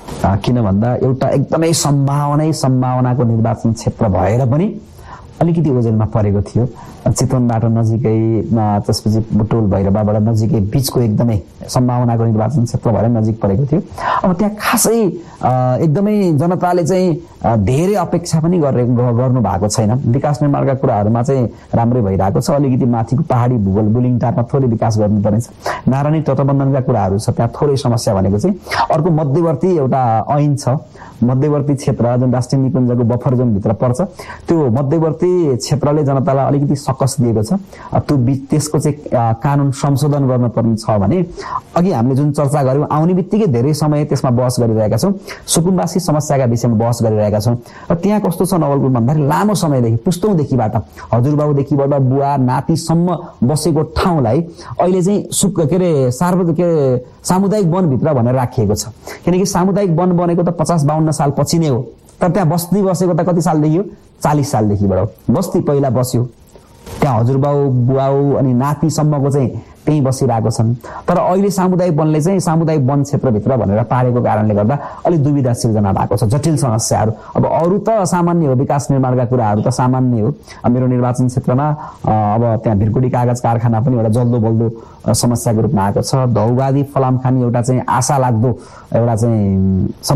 किन भन्दा एउटा एकदमै सम्भावनै सम्भावनाको निर्वाचन क्षेत्र भएर पनि अलिकति ओझेलमा परेको थियो। चितवनबाट नजिकै, त्यसपछि बुटोल भैरवाबाट नजिकै बिचको एकदमै सम्भावनाको निर्वाचन क्षेत्र भएर नजिक परेको थियो। अब त्यहाँ खासै एकदमै जनताले चाहिँ धेरै अपेक्षा पनि गरे गर्नु भएको छैन। विकास निर्माणका कुराहरूमा चाहिँ राम्रै भइरहेको छ। अलिकति माथिको पहाडी भूगोल बुलिङटारमा थोरै विकास गर्नुपर्नेछ। नारायणी तटबन्धनका कुराहरू छ, त्यहाँ थोरै समस्या भनेको चाहिँ अर्को मध्यवर्ती एउटा ऐन छ, मध्यवर्ती क्षेत्र जुन राष्ट्रिय निकुञ्जको बफर जोनभित्र पर्छ, त्यो मध्यवर्ती क्षेत्रले जनतालाई अलिकति सकस दिएको छ। त्यो त्यसको चाहिँ कानुन संशोधन गर्नुपर्ने छ भने अघि हामीले जुन चर्चा गर्यौँ आउने बित्तिकै धेरै समय त्यसमा बहस गरिरहेका छौँ। सुकुम्बासी समस्याका विषयमा बहस गरिरहेका छौँ। र त्यहाँ कस्तो छ नवलपुर भन्दाखेरि लामो समयदेखि पुस्तौँदेखिबाट हजुरबाबुदेखिबाट बुवा नातिसम्म बसेको ठाउँलाई अहिले चाहिँ सुक के अरे सार्वजनिक के सामुदायिक वनभित्र भनेर राखिएको छ। किनकि सामुदायिक वन बनेको त पचास बाहन्न साल पछि नै हो, तर त्यहाँ बस्ती बसेको त कति सालदेखि हो? चालिस सालदेखिबाट बस्ती पहिला बस्यो। त्यहाँ हजुरबाउ बुवाउ अनि नातिसम्मको चाहिँ त्यहीँ बसिरहेको छन्। तर अहिले सामुदायिक वनले चाहिँ सामुदायिक वन क्षेत्रभित्र भनेर पारेको कारणले गर्दा अलिक दुविधा सिर्जना भएको छ, जटिल समस्याहरू। अब अरू त सामान्य हो, विकास निर्माणका कुराहरू त सामान्य हो। मेरो निर्वाचन क्षेत्रमा अब त्यहाँ भिरकुडी कागज कारखाना पनि एउटा जल्दो बल्दो समस्याको रूपमा आएको छ। धौवादी फलाम खानी एउटा चाहिँ आशा लाग्दो एउटा चाहिँ